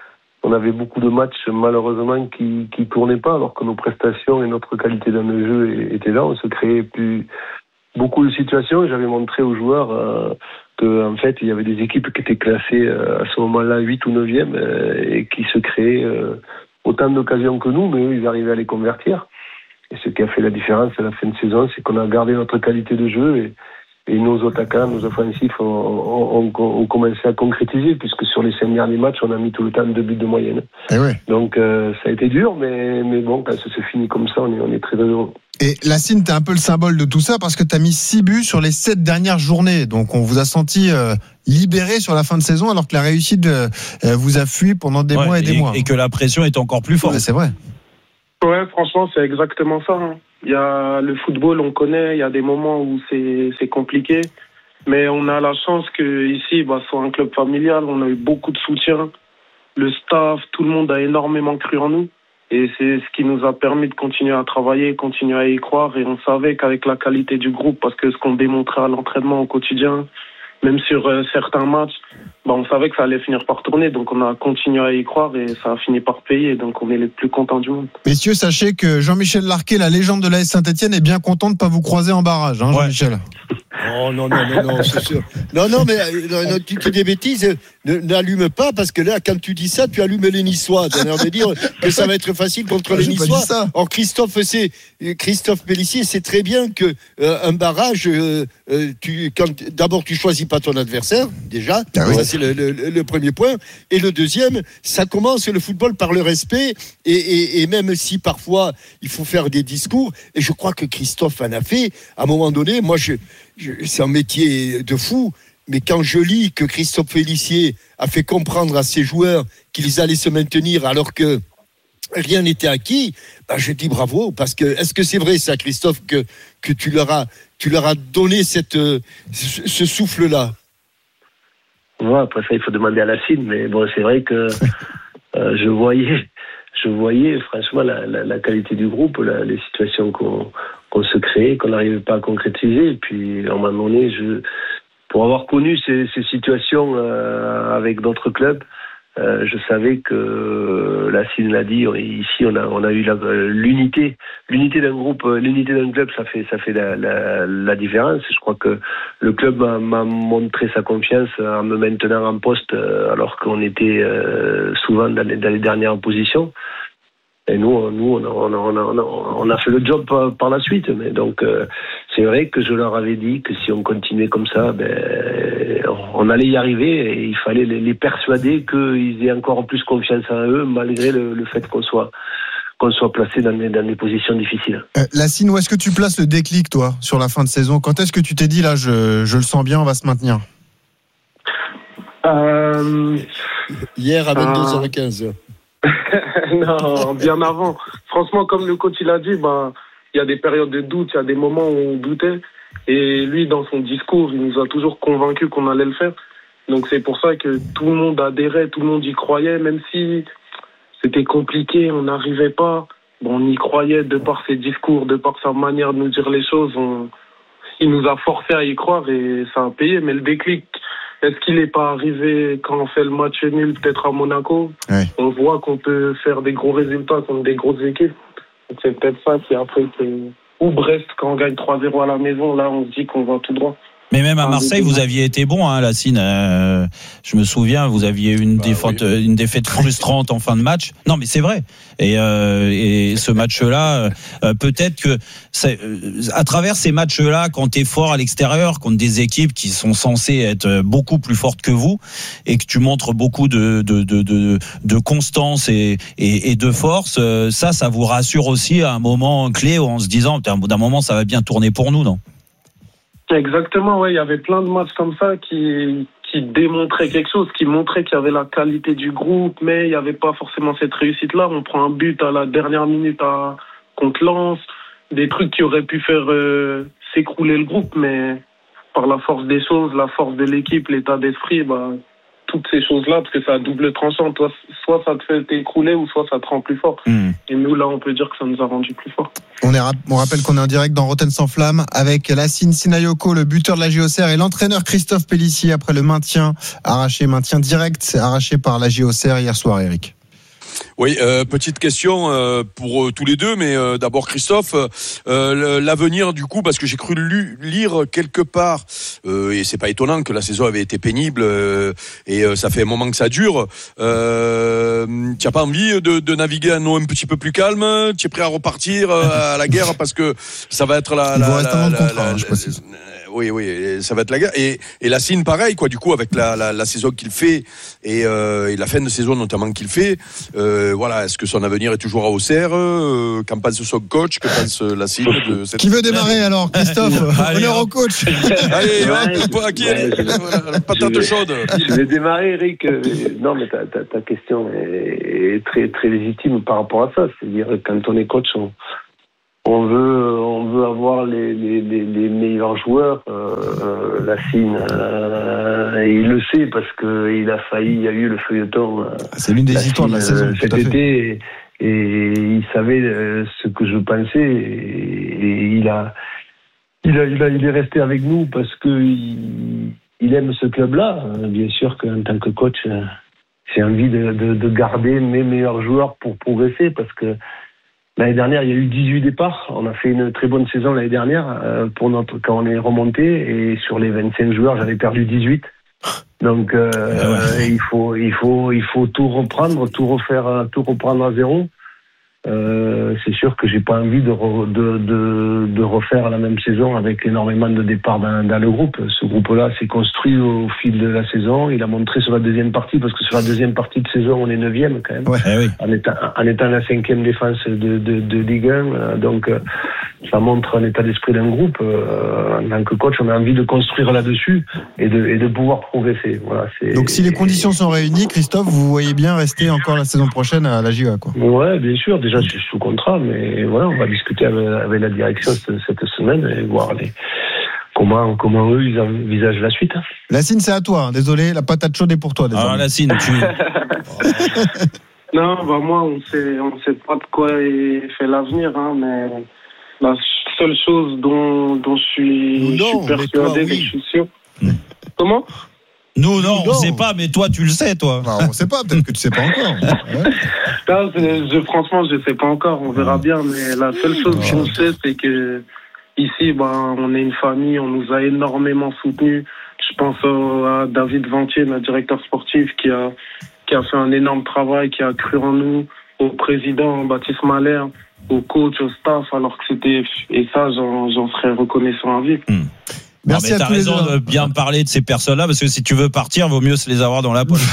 Speaker 25: on avait beaucoup de matchs malheureusement qui qui tournaient pas, alors que nos prestations et notre qualité dans le jeu étaient là. On se créait plus beaucoup de situations. J'avais montré aux joueurs euh, que en fait il y avait des équipes qui étaient classées euh, à ce moment-là huit ou neuvième euh, et qui se créaient euh, autant d'occasions que nous, mais eux ils arrivaient à les convertir. Et ce qui a fait la différence à la fin de saison, c'est qu'on a gardé notre qualité de jeu et, et nos attaquants, nos offensifs ont, ont, ont, ont commencé à concrétiser, puisque sur les cinq derniers matchs, on a mis tout le temps deux buts de moyenne.
Speaker 3: Et ouais.
Speaker 25: Donc euh, ça a été dur, mais, mais bon, quand ça se finit comme ça, on est, on est très heureux.
Speaker 3: Et Lassine, t'es un peu le symbole de tout ça parce que t'as mis six buts sur les sept dernières journées. Donc on vous a senti euh, libéré sur la fin de saison, alors que la réussite euh, vous a fui pendant des ouais, mois et, et des mois.
Speaker 4: Et que la pression est encore plus forte.
Speaker 3: Ouais, c'est vrai.
Speaker 7: Ouais, franchement, c'est exactement ça. Hein. Il y a le football, on connaît, il y a des moments où c'est, c'est compliqué. Mais on a la chance qu'ici, bah, soit un club familial, on a eu beaucoup de soutien. Le staff, tout le monde a énormément cru en nous. Et c'est ce qui nous a permis de continuer à travailler, continuer à y croire. Et on savait qu'avec la qualité du groupe, parce que ce qu'on démontrait à l'entraînement au quotidien, même sur euh, certains matchs, bah, on savait que ça allait finir par tourner. Donc on a continué à y croire et ça a fini par payer. Donc on est les plus contents du monde.
Speaker 3: Messieurs, sachez que Jean-Michel Larquet, la légende de l'A S Saint-Etienne, est bien content de ne pas vous croiser en barrage, hein, Jean-Michel.
Speaker 5: Ouais. Oh non, non, non, non, c'est sûr. Non, non, mais non, non, tu dis des bêtises, ne, n'allume pas, parce que là, quand tu dis ça, tu allumes les Niçois. Tu as l'air de dire que ça va être facile contre les Niçois. Or, Christophe, c'est, Christophe Pélissier sait très bien que euh, un barrage, euh, euh, tu, quand, d'abord, tu choisis pas ton adversaire, déjà. Ah oui. Ça, c'est le, le, le premier point. Et le deuxième, ça commence le football par le respect, et, et, et même si parfois, il faut faire des discours, et je crois que Christophe en a fait, à un moment donné, moi, je, je c'est un métier de fou, mais quand je lis que Christophe Pélissier a fait comprendre à ses joueurs qu'ils allaient se maintenir alors que rien n'était acquis, ben je dis bravo, parce que est-ce que c'est vrai ça, Christophe, que, que tu leur as, tu leur as donné cette, ce, ce souffle-là?
Speaker 25: Ouais, après ça, il faut demander à Lassine, mais bon, c'est vrai que euh, je voyais, je voyais franchement la, la, la qualité du groupe, la, les situations qu'on, qu'on se créait, qu'on n'arrivait pas à concrétiser, et puis à un moment donné, je, pour avoir connu ces, ces situations euh, avec d'autres clubs, Euh, je savais que Lassine l'a dit, ici on a on a eu la, l'unité, l'unité d'un groupe, l'unité d'un club, ça fait ça fait la, la, la différence. Je crois que le club m'a, m'a montré sa confiance en me maintenant en poste alors qu'on était euh, souvent dans les, dans les dernières positions. Et nous, nous, on a, on a, on a, on a fait le job par, par la suite. Mais donc, euh, c'est vrai que je leur avais dit que si on continuait comme ça, ben, on allait y arriver et il fallait les, les persuader qu'ils aient encore plus confiance en eux, malgré le, le fait qu'on soit, qu'on soit placé dans des, dans des positions difficiles.
Speaker 3: Euh, Lassine, où est-ce que tu places le déclic, toi, sur la fin de saison? Quand est-ce que tu t'es dit, là, je, je le sens bien, on va se maintenir?
Speaker 7: euh...
Speaker 5: Hier à vingt-deux heures quinze.
Speaker 7: Non, bien avant. Franchement, comme le coach il a dit, bah, il y a des périodes de doute, il y a des moments où on doutait. Et lui, dans son discours, il nous a toujours convaincus qu'on allait le faire. Donc c'est pour ça que tout le monde adhérait, tout le monde y croyait, même si c'était compliqué, on n'arrivait pas. Bon, on y croyait de par ses discours, de par sa manière de nous dire les choses. On... Il nous a forcé à y croire et ça a payé. Mais le déclic, est-ce qu'il n'est pas arrivé quand on fait le match nul, peut-être à Monaco? Ouais. On voit qu'on peut faire des gros résultats contre des grosses équipes. Donc c'est peut-être ça qui a fait que... Ou Brest, quand on gagne trois zéro à la maison, là on se dit qu'on va tout droit.
Speaker 4: Mais même à Marseille, vous aviez été bon, hein, Lassine. Euh, je me souviens, vous aviez une, bah, défaite, oui. une défaite frustrante en fin de match. Non, mais c'est vrai. Et, euh, et ce match-là, euh, peut-être que c'est, euh, à travers ces matchs-là, quand t'es fort à l'extérieur, contre des équipes qui sont censées être beaucoup plus fortes que vous, et que tu montres beaucoup de, de, de, de, de constance et, et, et de force, euh, ça, ça vous rassure aussi à un moment clé en se disant, d'un moment, ça va bien tourner pour nous, non?
Speaker 7: Exactement, ouais, il y avait plein de matchs comme ça qui, qui démontraient quelque chose, qui montraient qu'il y avait la qualité du groupe, mais il n'y avait pas forcément cette réussite-là. On prend un but à la dernière minute à, contre Lens, des trucs qui auraient pu faire euh, s'écrouler le groupe, mais par la force des choses, la force de l'équipe, l'état d'esprit, bah, toutes ces choses-là, parce que ça a double tranchant. Toi, soit ça te fait t'écrouler ou soit ça te rend plus fort. Mmh. Et nous, là, on peut dire que ça nous a rendu plus fort.
Speaker 3: On, est, on rappelle qu'on est en direct dans Rotten sans flamme avec Lassine Sinayoko, le buteur de la J O C R, et l'entraîneur Christophe Pélissier après le maintien arraché, maintien direct arraché par la J O C R hier soir, Eric.
Speaker 1: Oui, euh, petite question euh, pour euh, tous les deux, mais euh, d'abord Christophe, euh, l'avenir du coup, parce que j'ai cru lu, lire quelque part, euh, et c'est pas étonnant que la saison avait été pénible euh, et euh, ça fait un moment que ça dure. Euh, tu n'as pas envie de, de naviguer à un eau un petit peu plus calme? Tu es prêt à repartir euh, à la guerre parce que ça va être la.
Speaker 3: Il
Speaker 1: la,
Speaker 3: vous reste
Speaker 1: la,
Speaker 3: un an de
Speaker 1: la,
Speaker 3: contrat,
Speaker 1: la,
Speaker 3: hein, je précise.
Speaker 1: Oui, oui, ça va être la guerre. Et, et Lassine, pareil, quoi. Du coup, avec la, la, la saison qu'il fait et, euh, et la fin de saison notamment qu'il fait, euh, voilà. Est-ce que son avenir est toujours à Auxerre? euh, Qu'en pense son coach? Que pense Lassine de cette...
Speaker 3: Qui veut démarrer alors, Christophe? Honneur au coach.
Speaker 1: Allez, ouais, à qui est la patate chaude?
Speaker 25: Je vais démarrer, Eric. Non, mais ta, ta, ta question est, est très, très légitime par rapport à ça. C'est-à-dire, quand on est coach, on On veut, on veut avoir les, les, les, les meilleurs joueurs. Euh, Lassine, euh, et il le sait parce que il a failli, il y a eu le feuilleton. Euh,
Speaker 3: C'est l'une des
Speaker 25: Lassine,
Speaker 3: histoires de la saison.
Speaker 25: euh, cet été, et, et il savait euh, ce que je pensais, et, et il a, il a, il a, il est resté avec nous parce que il, il aime ce club-là. Bien sûr qu'en tant que coach, j'ai envie de, de, de garder mes meilleurs joueurs pour progresser parce que l'année dernière, il y a eu dix-huit départs. On a fait une très bonne saison l'année dernière euh, pour notre, quand on est remonté. Et sur les vingt-cinq joueurs, j'avais perdu dix-huit. Donc, euh, ah ouais. il faut, il faut, il faut tout reprendre, tout refaire, tout reprendre à zéro. Euh, c'est sûr que j'ai pas envie de, re, de, de, de refaire la même saison avec énormément de départs dans, dans le groupe. Ce groupe-là s'est construit au fil de la saison. Il a montré sur la deuxième partie, parce que sur la deuxième partie de saison, on est neuvième quand même,
Speaker 3: ouais, oui.
Speaker 25: en, étant, en étant la cinquième défense de, de, de Ligue un. Donc, ça montre un état d'esprit d'un groupe. Euh, en tant que coach, on a envie de construire là-dessus et de, et de pouvoir progresser. Voilà, c'est,
Speaker 3: donc, si les conditions sont réunies, Christophe, vous voyez bien rester encore la saison prochaine à la J A, quoi.
Speaker 25: Ouais, bien sûr. Déjà, je suis sous contrat, mais voilà, on va discuter avec, avec la direction cette, cette semaine et voir les, comment, comment eux ils envisagent la suite.
Speaker 3: Lassine, c'est à toi. Hein. Désolé, la patate chaude est pour toi.
Speaker 4: Alors, Lassine, tu.
Speaker 7: Non, bah moi, on sait, on sait pas de quoi est fait l'avenir, hein, mais la seule chose dont, dont je suis,
Speaker 5: non,
Speaker 7: je suis persuadé,
Speaker 5: toi, oui.
Speaker 7: que je suis sûr. Mmh. Comment?
Speaker 4: Nous, non, on ne sait pas, mais toi, tu le sais, toi.
Speaker 3: Non, on ne sait pas, peut-être que tu ne sais pas encore. Ouais.
Speaker 7: Non, je, franchement, je ne sais pas encore, on verra bien, mais la seule chose oh. qu'on sait, c'est que ici, ben, on est une famille, on nous a énormément soutenus. Je pense à David Ventier, notre directeur sportif, qui a, qui a fait un énorme travail, qui a cru en nous, au président Baptiste Mahler, au coach, au staff, alors que c'était... Et ça, j'en, j'en serais reconnaissant à vie.
Speaker 4: Mmh. Merci. Non, mais t'as raison de bien parler de ces personnes-là, parce que si tu veux partir, vaut mieux se les avoir dans la poche.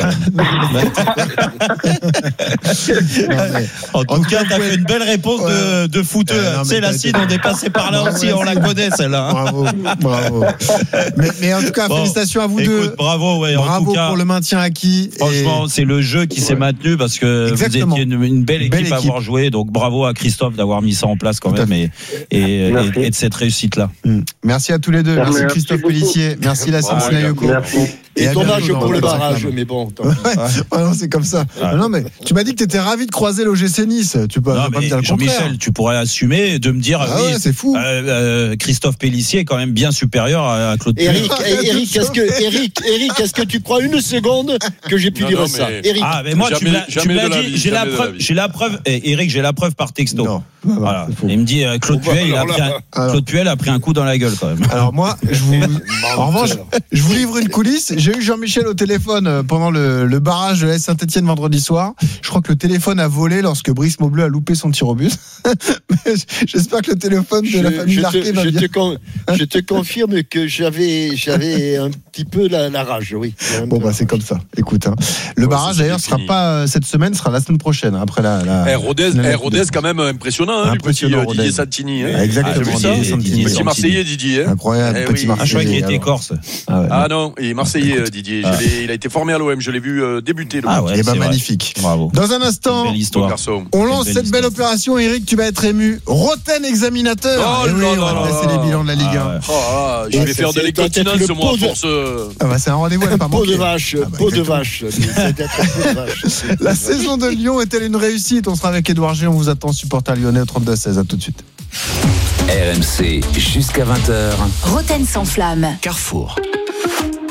Speaker 4: En tout en cas, t'as fait une belle réponse ouais. de, de fouteux. Euh, tu sais, Lassine, on est passé par là aussi, on la connaît, celle-là.
Speaker 3: Bravo, bravo. Mais, mais en tout cas, bon, félicitations à vous
Speaker 4: écoute,
Speaker 3: deux.
Speaker 4: Bravo, ouais.
Speaker 3: Bravo
Speaker 4: en tout cas,
Speaker 3: pour le maintien acquis.
Speaker 4: Franchement, et... c'est le jeu qui ouais. s'est maintenu, parce que Exactement. vous étiez une, une belle, équipe belle équipe à avoir joué. Donc bravo à Christophe d'avoir mis ça en place quand tout même, et, et, et, et de cette réussite-là.
Speaker 3: Merci à tous les deux. Merci. Merci Christophe Pellissier, merci Lassine Sinayoko.
Speaker 5: Et dommage pour le barrage, mais bon.
Speaker 3: Ouais. Ouais, non, c'est comme ça. Ouais. Non, mais tu m'as dit que tu étais ravi de croiser l'O G C Nice. Tu peux
Speaker 4: non,
Speaker 3: pas me dire le contraire.
Speaker 4: Jean-Michel, tu pourrais assumer de me dire
Speaker 3: ah
Speaker 4: oui,
Speaker 3: ouais, c'est fou.
Speaker 4: Euh, euh, Christophe Pellissier est quand même bien supérieur à Claude Puel.
Speaker 5: Eric, Eric, est-ce que Eric, Eric, est-ce que tu crois une seconde que j'ai pu non, dire non, ça
Speaker 4: mais... Eric. Ah, mais moi jamais, tu me l'as dit, j'ai la preuve, j'ai la preuve Eric, j'ai la preuve par texto. Non. Voilà. Il me dit Claude Puel, il a pris un, Claude Puel a pris un coup dans la gueule quand même.
Speaker 3: Alors moi, je vous en revanche, je vous livre une coulisse. J'ai eu Jean-Michel au téléphone pendant le, le barrage de l'A S Saint-Etienne vendredi soir. Je crois que le téléphone a volé lorsque Brice Maubleu a loupé son tir au but. J'espère que le téléphone de je, la famille Larquet va
Speaker 5: je
Speaker 3: bien.
Speaker 5: Te con, je te confirme que j'avais, j'avais un petit peu la, la rage, oui.
Speaker 3: Bon bah c'est comme ça. Écoute, hein. le ouais, barrage d'ailleurs sera pas cette semaine, sera la semaine prochaine après la. la
Speaker 1: hey, Rodez, hey, Rodez quand même impressionnant, hein, impressionnant petit, Didier Santini. Hein.
Speaker 3: Exactement.
Speaker 1: Ah, Didier Santini. Petit Marseillais Didier.
Speaker 3: Hein. Incroyable.
Speaker 1: Eh
Speaker 3: petit
Speaker 1: oui.
Speaker 3: Marseillais.
Speaker 4: Ah, je croyais qu'il était corse.
Speaker 1: Ah, ouais, ah non, il est Marseillais ah, Didier. Ah. Il a été formé à l'O M. Je l'ai vu euh, débuter. Le
Speaker 3: ah ouais, et bah magnifique.
Speaker 4: Bravo.
Speaker 3: Dans un instant, on lance cette belle opération. Eric, tu vas être ému. Roten examinateur.
Speaker 1: Oh là
Speaker 3: oui,
Speaker 1: là
Speaker 3: on va dresser les bilans de la Ligue un.
Speaker 1: Ah, je vais faire de l'écontinence moi pour ce.
Speaker 3: Ah bah c'est un rendez-vous, elle n'a pas manqué.
Speaker 5: Peau de vache, peau de vache.
Speaker 3: La saison de Lyon est-elle une réussite? On sera avec Édouard G. On vous attend, supporter lyonnais au trente-deux seize. À tout de suite.
Speaker 6: R M C jusqu'à vingt heures.
Speaker 18: Roten sans flamme.
Speaker 6: Carrefour.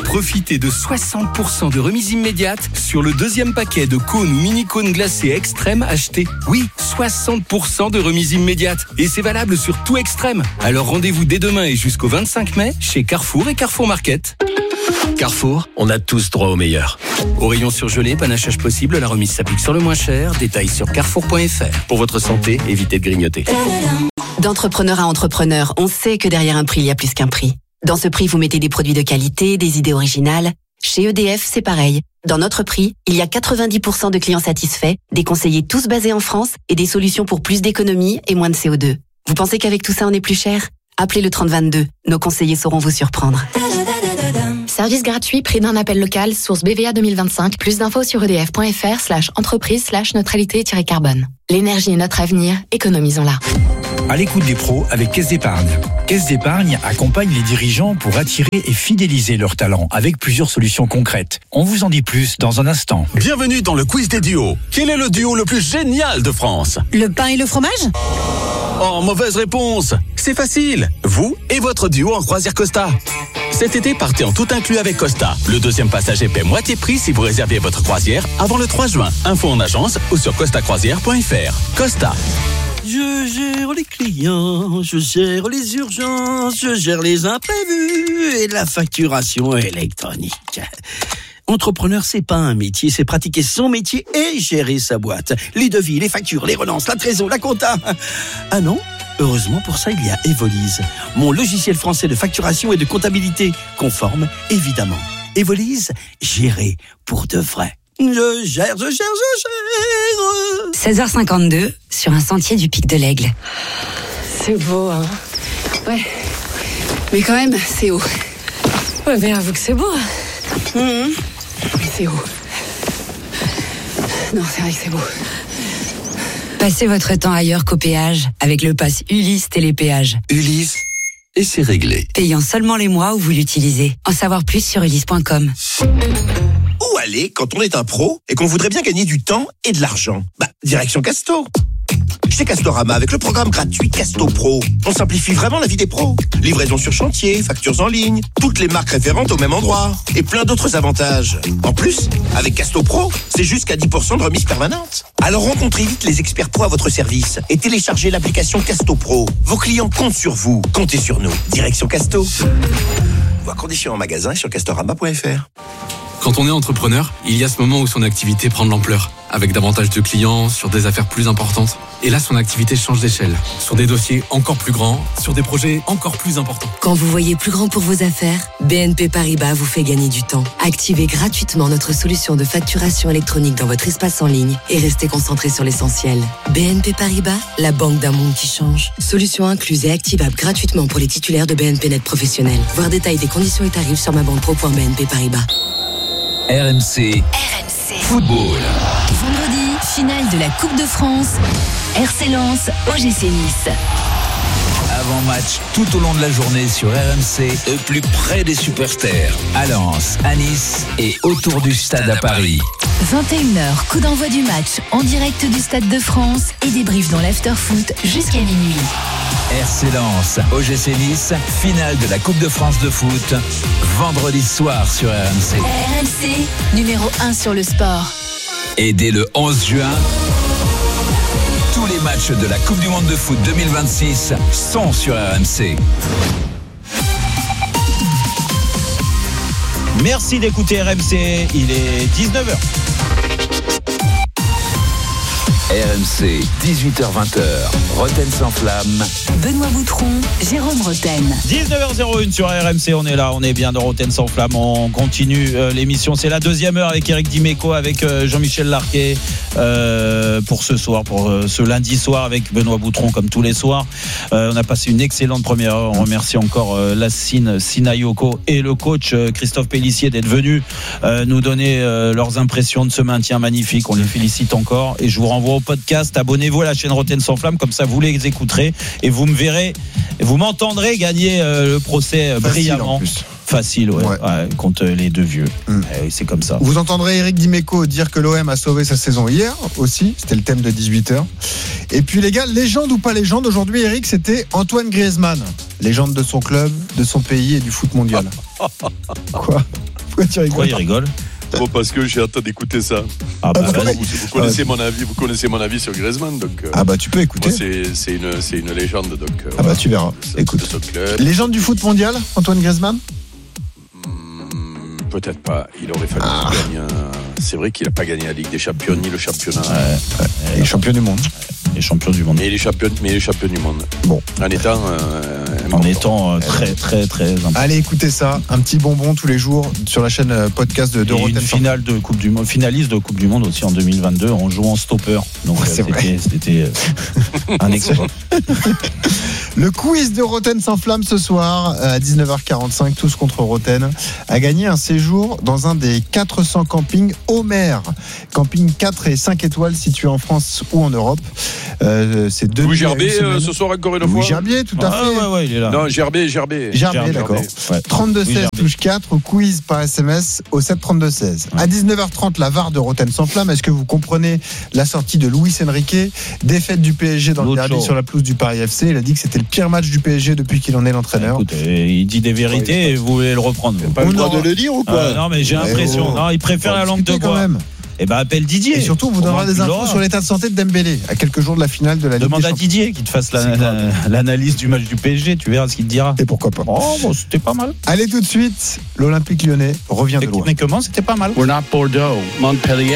Speaker 10: Profitez de soixante pour cent de remise immédiate sur le deuxième paquet de cônes ou mini-cônes glacés Extrême acheté. Oui, soixante pour cent de remise immédiate. Et c'est valable sur tout Extrême. Alors rendez-vous dès demain et jusqu'au vingt-cinq mai chez Carrefour et Carrefour Market.
Speaker 12: Carrefour, on a tous droit au meilleur.
Speaker 10: Au rayon surgelé, panachage possible, la remise s'applique sur le moins cher. Détails sur carrefour point f r.
Speaker 12: Pour votre santé, évitez de grignoter.
Speaker 14: D'entrepreneur à entrepreneur, on sait que derrière un prix, il y a plus qu'un prix. Dans ce prix, vous mettez des produits de qualité, des idées originales. Chez E D F, c'est pareil. Dans notre prix, il y a quatre-vingt-dix pour cent de clients satisfaits, des conseillers tous basés en France et des solutions pour plus d'économies et moins de C O deux. Vous pensez qu'avec tout ça, on est plus cher ? Appelez le trente vingt-deux. Nos conseillers sauront vous surprendre.
Speaker 15: Service gratuit, prix d'un appel local, source B V A deux mille vingt-cinq. Plus d'infos sur edf point f r slash entreprise slash neutralité-carbone. L'énergie est notre avenir, économisons-la.
Speaker 16: À l'écoute des pros avec Caisse d'Épargne. Caisse d'Épargne accompagne les dirigeants pour attirer et fidéliser leurs talents avec plusieurs solutions concrètes. On vous en dit plus dans un instant.
Speaker 26: Bienvenue dans le quiz des duos. Quel est le duo le plus génial de France ?
Speaker 27: Le pain et le fromage ?
Speaker 26: Oh, mauvaise réponse. C'est facile. Vous et votre duo en croisière Costa. Cet été, partez en tout inclus avec Costa. Le deuxième passager paie moitié prix si vous réservez votre croisière avant le trois juin. Info en agence ou sur costa croisière point f r. Costa.
Speaker 28: Je gère les clients, je gère les urgences, je gère les imprévus et la facturation électronique. Entrepreneur, c'est pas un métier, c'est pratiquer son métier et gérer sa boîte. Les devis, les factures, les relances, la trésor, la compta. Ah non ? Heureusement, pour ça, il y a Evolise, mon logiciel français de facturation et de comptabilité, conforme, évidemment. Evolise, gérer pour de vrai. Je gère, je gère, je gère.
Speaker 14: seize heures cinquante-deux, sur un sentier du Pic de l'Aigle.
Speaker 27: C'est beau, hein. Ouais. Mais quand même, c'est haut. Ouais, mais avoue que c'est beau. Mmh. Mais c'est haut. Non, c'est vrai que c'est beau.
Speaker 14: Passez votre temps ailleurs qu'au péage avec le pass Ulysse Télépéage.
Speaker 26: Ulysse, et c'est réglé.
Speaker 14: Payant seulement les mois où vous l'utilisez. En savoir plus sur ulysse point com.
Speaker 29: Où aller quand on est un pro et qu'on voudrait bien gagner du temps et de l'argent ? Bah, direction Casto. Chez Castorama, avec le programme gratuit Casto Pro, on simplifie vraiment la vie des pros. Livraison sur chantier, factures en ligne, toutes les marques référentes au même endroit et plein d'autres avantages. En plus, avec Casto Pro, c'est jusqu'à dix pour cent de remise permanente. Alors rencontrez vite les experts pro à votre service et téléchargez l'application Casto Pro. Vos clients comptent sur vous, comptez sur nous. Direction Casto. Voir conditions en magasin et sur castorama point f r.
Speaker 19: Quand on est entrepreneur, il y a ce moment où son activité prend de l'ampleur, avec davantage de clients, sur des affaires plus importantes. Et là, son activité change d'échelle, sur des dossiers encore plus grands, sur des projets encore plus importants.
Speaker 11: Quand vous voyez plus grand pour vos affaires, B N P Paribas vous fait gagner du temps. Activez gratuitement notre solution de facturation électronique dans votre espace en ligne et restez concentré sur l'essentiel. B N P Paribas, la banque d'un monde qui change. Solution incluse et activable gratuitement pour les titulaires de B N P Net professionnels. Voir détails des conditions et tarifs sur ma banque pro point b n p paribas.
Speaker 6: R M C.
Speaker 18: R M C.
Speaker 6: Football.
Speaker 18: Vendredi, finale de la Coupe de France. R C Lens, O G C Nice.
Speaker 6: Avant-match tout au long de la journée sur R M C, au plus près des superstars. À Lens, à Nice et autour du stade à Paris.
Speaker 18: vingt et une heures, coup d'envoi du match en direct du Stade de France et débrief dans l'after-foot jusqu'à minuit.
Speaker 6: R C Lens, O G C Nice, finale de la Coupe de France de foot, vendredi soir sur R M C.
Speaker 18: R M C, numéro un sur le sport.
Speaker 6: Et dès le onze juin, tous les matchs de la Coupe du Monde de foot deux mille vingt-six sont sur R M C.
Speaker 4: Merci d'écouter R M C, il est dix-neuf heures.
Speaker 6: R M C, dix-huit heures vingt, Roten sans flamme.
Speaker 18: Benoît Boutron, Jérôme Roten.
Speaker 4: dix-neuf heures zéro un sur R M C, on est là, on est bien dans Roten sans flamme. On continue euh, l'émission. C'est la deuxième heure avec Eric Dimeco, avec euh, Jean-Michel Larquet euh, pour ce soir, pour euh, ce lundi soir avec Benoît Boutron comme tous les soirs. Euh, on a passé une excellente première heure. On remercie encore euh, Lassine Sinayoko et le coach euh, Christophe Pélissier d'être venus euh, nous donner euh, leurs impressions de ce maintien magnifique. On les félicite encore et je vous renvoie au podcast. Abonnez-vous à la chaîne Roten sans flamme, comme ça vous les écouterez et vous me verrez, vous m'entendrez gagner euh, le procès euh, brillamment. Facile, ouais, ouais. Ouais, contre les deux vieux. Mmh. Et c'est comme ça.
Speaker 3: Vous entendrez Eric Dimeco dire que l'O M a sauvé sa saison hier aussi. C'était le thème de dix-huit heures. Et puis les gars, légende ou pas légende, aujourd'hui Eric, c'était Antoine Griezmann. Légende de son club, de son pays et du foot mondial. Quoi ? Pourquoi tu rigoles?
Speaker 4: Pourquoi il rigole?
Speaker 1: Bon, parce que j'ai hâte d'écouter ça.
Speaker 4: Ah bah,
Speaker 1: vous, vous connaissez mon avis, vous connaissez mon avis sur Griezmann, donc.
Speaker 3: Ah bah tu peux écouter.
Speaker 1: Moi, c'est, c'est une, c'est une légende, donc.
Speaker 3: Ah voilà, bah tu verras.
Speaker 1: De,
Speaker 3: Écoute.
Speaker 1: de ce club.
Speaker 3: Légende du foot mondial, Antoine Griezmann.
Speaker 1: hmm, Peut-être pas. Il aurait fallu ah. qu'il gagne. Un... C'est vrai qu'il n'a pas gagné la Ligue des Champions ni le championnat.
Speaker 3: Ouais, ouais. Il est champion du monde.
Speaker 4: Il est champion du monde.
Speaker 1: Mais il est champion, mais il est champion du monde.
Speaker 3: Bon.
Speaker 1: En étant. Euh,
Speaker 4: en étant euh, très, très, très important.
Speaker 3: Allez, écoutez ça. Un petit bonbon tous les jours sur la chaîne podcast de, de
Speaker 4: Rotten. Une finale de Coupe du Monde, finaliste de Coupe du Monde aussi en deux mille vingt-deux en jouant stopper. Donc, ouais, euh, c'était, c'était euh, un exploit.
Speaker 3: Le quiz de Rotten s'enflamme ce soir à dix-neuf heures quarante-cinq, tous contre Rotten, a gagné un séjour dans un des quatre cents campings Homer. Camping quatre et cinq étoiles situés en France ou en Europe. Euh, c'est deux
Speaker 1: Louis Gerbier euh, ce soir encore une fois.
Speaker 3: Louis Gerbier, tout à
Speaker 4: ah,
Speaker 3: fait.
Speaker 4: Ouais, ouais, il est là.
Speaker 1: Non, Gerbier, Gerbier.
Speaker 3: Gerbier, d'accord. Ouais. trente-deux seize touche quatre, quiz par S M S au sept trente-deux seize. Ouais. À dix-neuf heures trente, la V A R de Rotten s'enflamme. Est-ce que vous comprenez la sortie de Luis Enrique, défaite du P S G dans L'autre le derby show. Sur la pelouse du Paris F C? Il a dit que c'était le pire match du P S G depuis qu'il en est l'entraîneur.
Speaker 4: Écoute, il dit des vérités ouais, et vous voulez le reprendre.
Speaker 5: Pas le droit de le dire ou quoi?
Speaker 4: euh, Non, mais j'ai l'impression. Oh. Non, il préfère la langue de bois. Quand même. Eh ben appelle Didier.
Speaker 3: Et surtout, on vous donnera des infos sur l'état de santé de Dembélé à quelques jours de la finale de la Ligue des Champions.
Speaker 4: Demande à Didier qu'il te fasse la, la, l'analyse du match du P S G. Tu verras ce qu'il te dira.
Speaker 3: Et pourquoi pas.
Speaker 4: Oh, bon, c'était pas mal.
Speaker 3: Allez, tout de suite, l'Olympique Lyonnais revient de loin.
Speaker 4: Mais comment? C'était pas mal.
Speaker 28: We're not Bordeaux, Montpellier.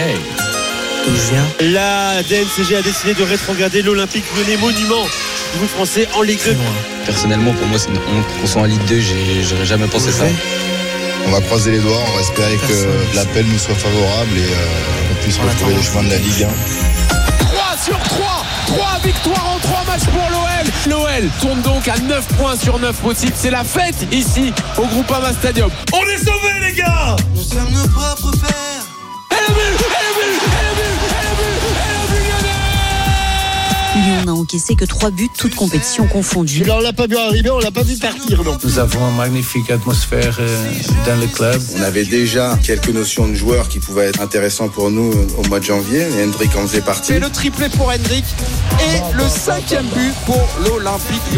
Speaker 2: La D N C G a décidé de rétrograder l'Olympique Lyonnais, monument du foot français, en Ligue deux.
Speaker 8: Personnellement, pour moi, c'est une honte qu'on soit en Ligue deux. J'ai, j'aurais jamais pensé ça.
Speaker 9: On va croiser les doigts, on va espérer que l'appel nous soit favorable et euh, qu'on puisse retrouver les chemins de la Ligue un.
Speaker 24: trois sur trois, trois victoires en trois matchs pour l'O L. L'O L tourne donc à neuf points sur neuf possibles. C'est la fête ici au Groupama Stadium. On est sauvés, les gars.
Speaker 13: Nous sommes nos propres pères.
Speaker 24: Et le but, et le but, et le but, et le but, et le but lyonnais.
Speaker 17: Lyon n'a encaissé que trois buts, toutes compétitions confondues.
Speaker 5: Là, on l'a pas vu arriver, on l'a pas vu partir. Non.
Speaker 20: Nous avons une magnifique atmosphère dans le club.
Speaker 9: On avait déjà quelques notions de joueurs qui pouvaient être intéressants pour nous au mois de janvier. Et Hendrick en faisait partie.
Speaker 24: C'est le triplé pour Hendrick et le cinquième but pour l'Olympique.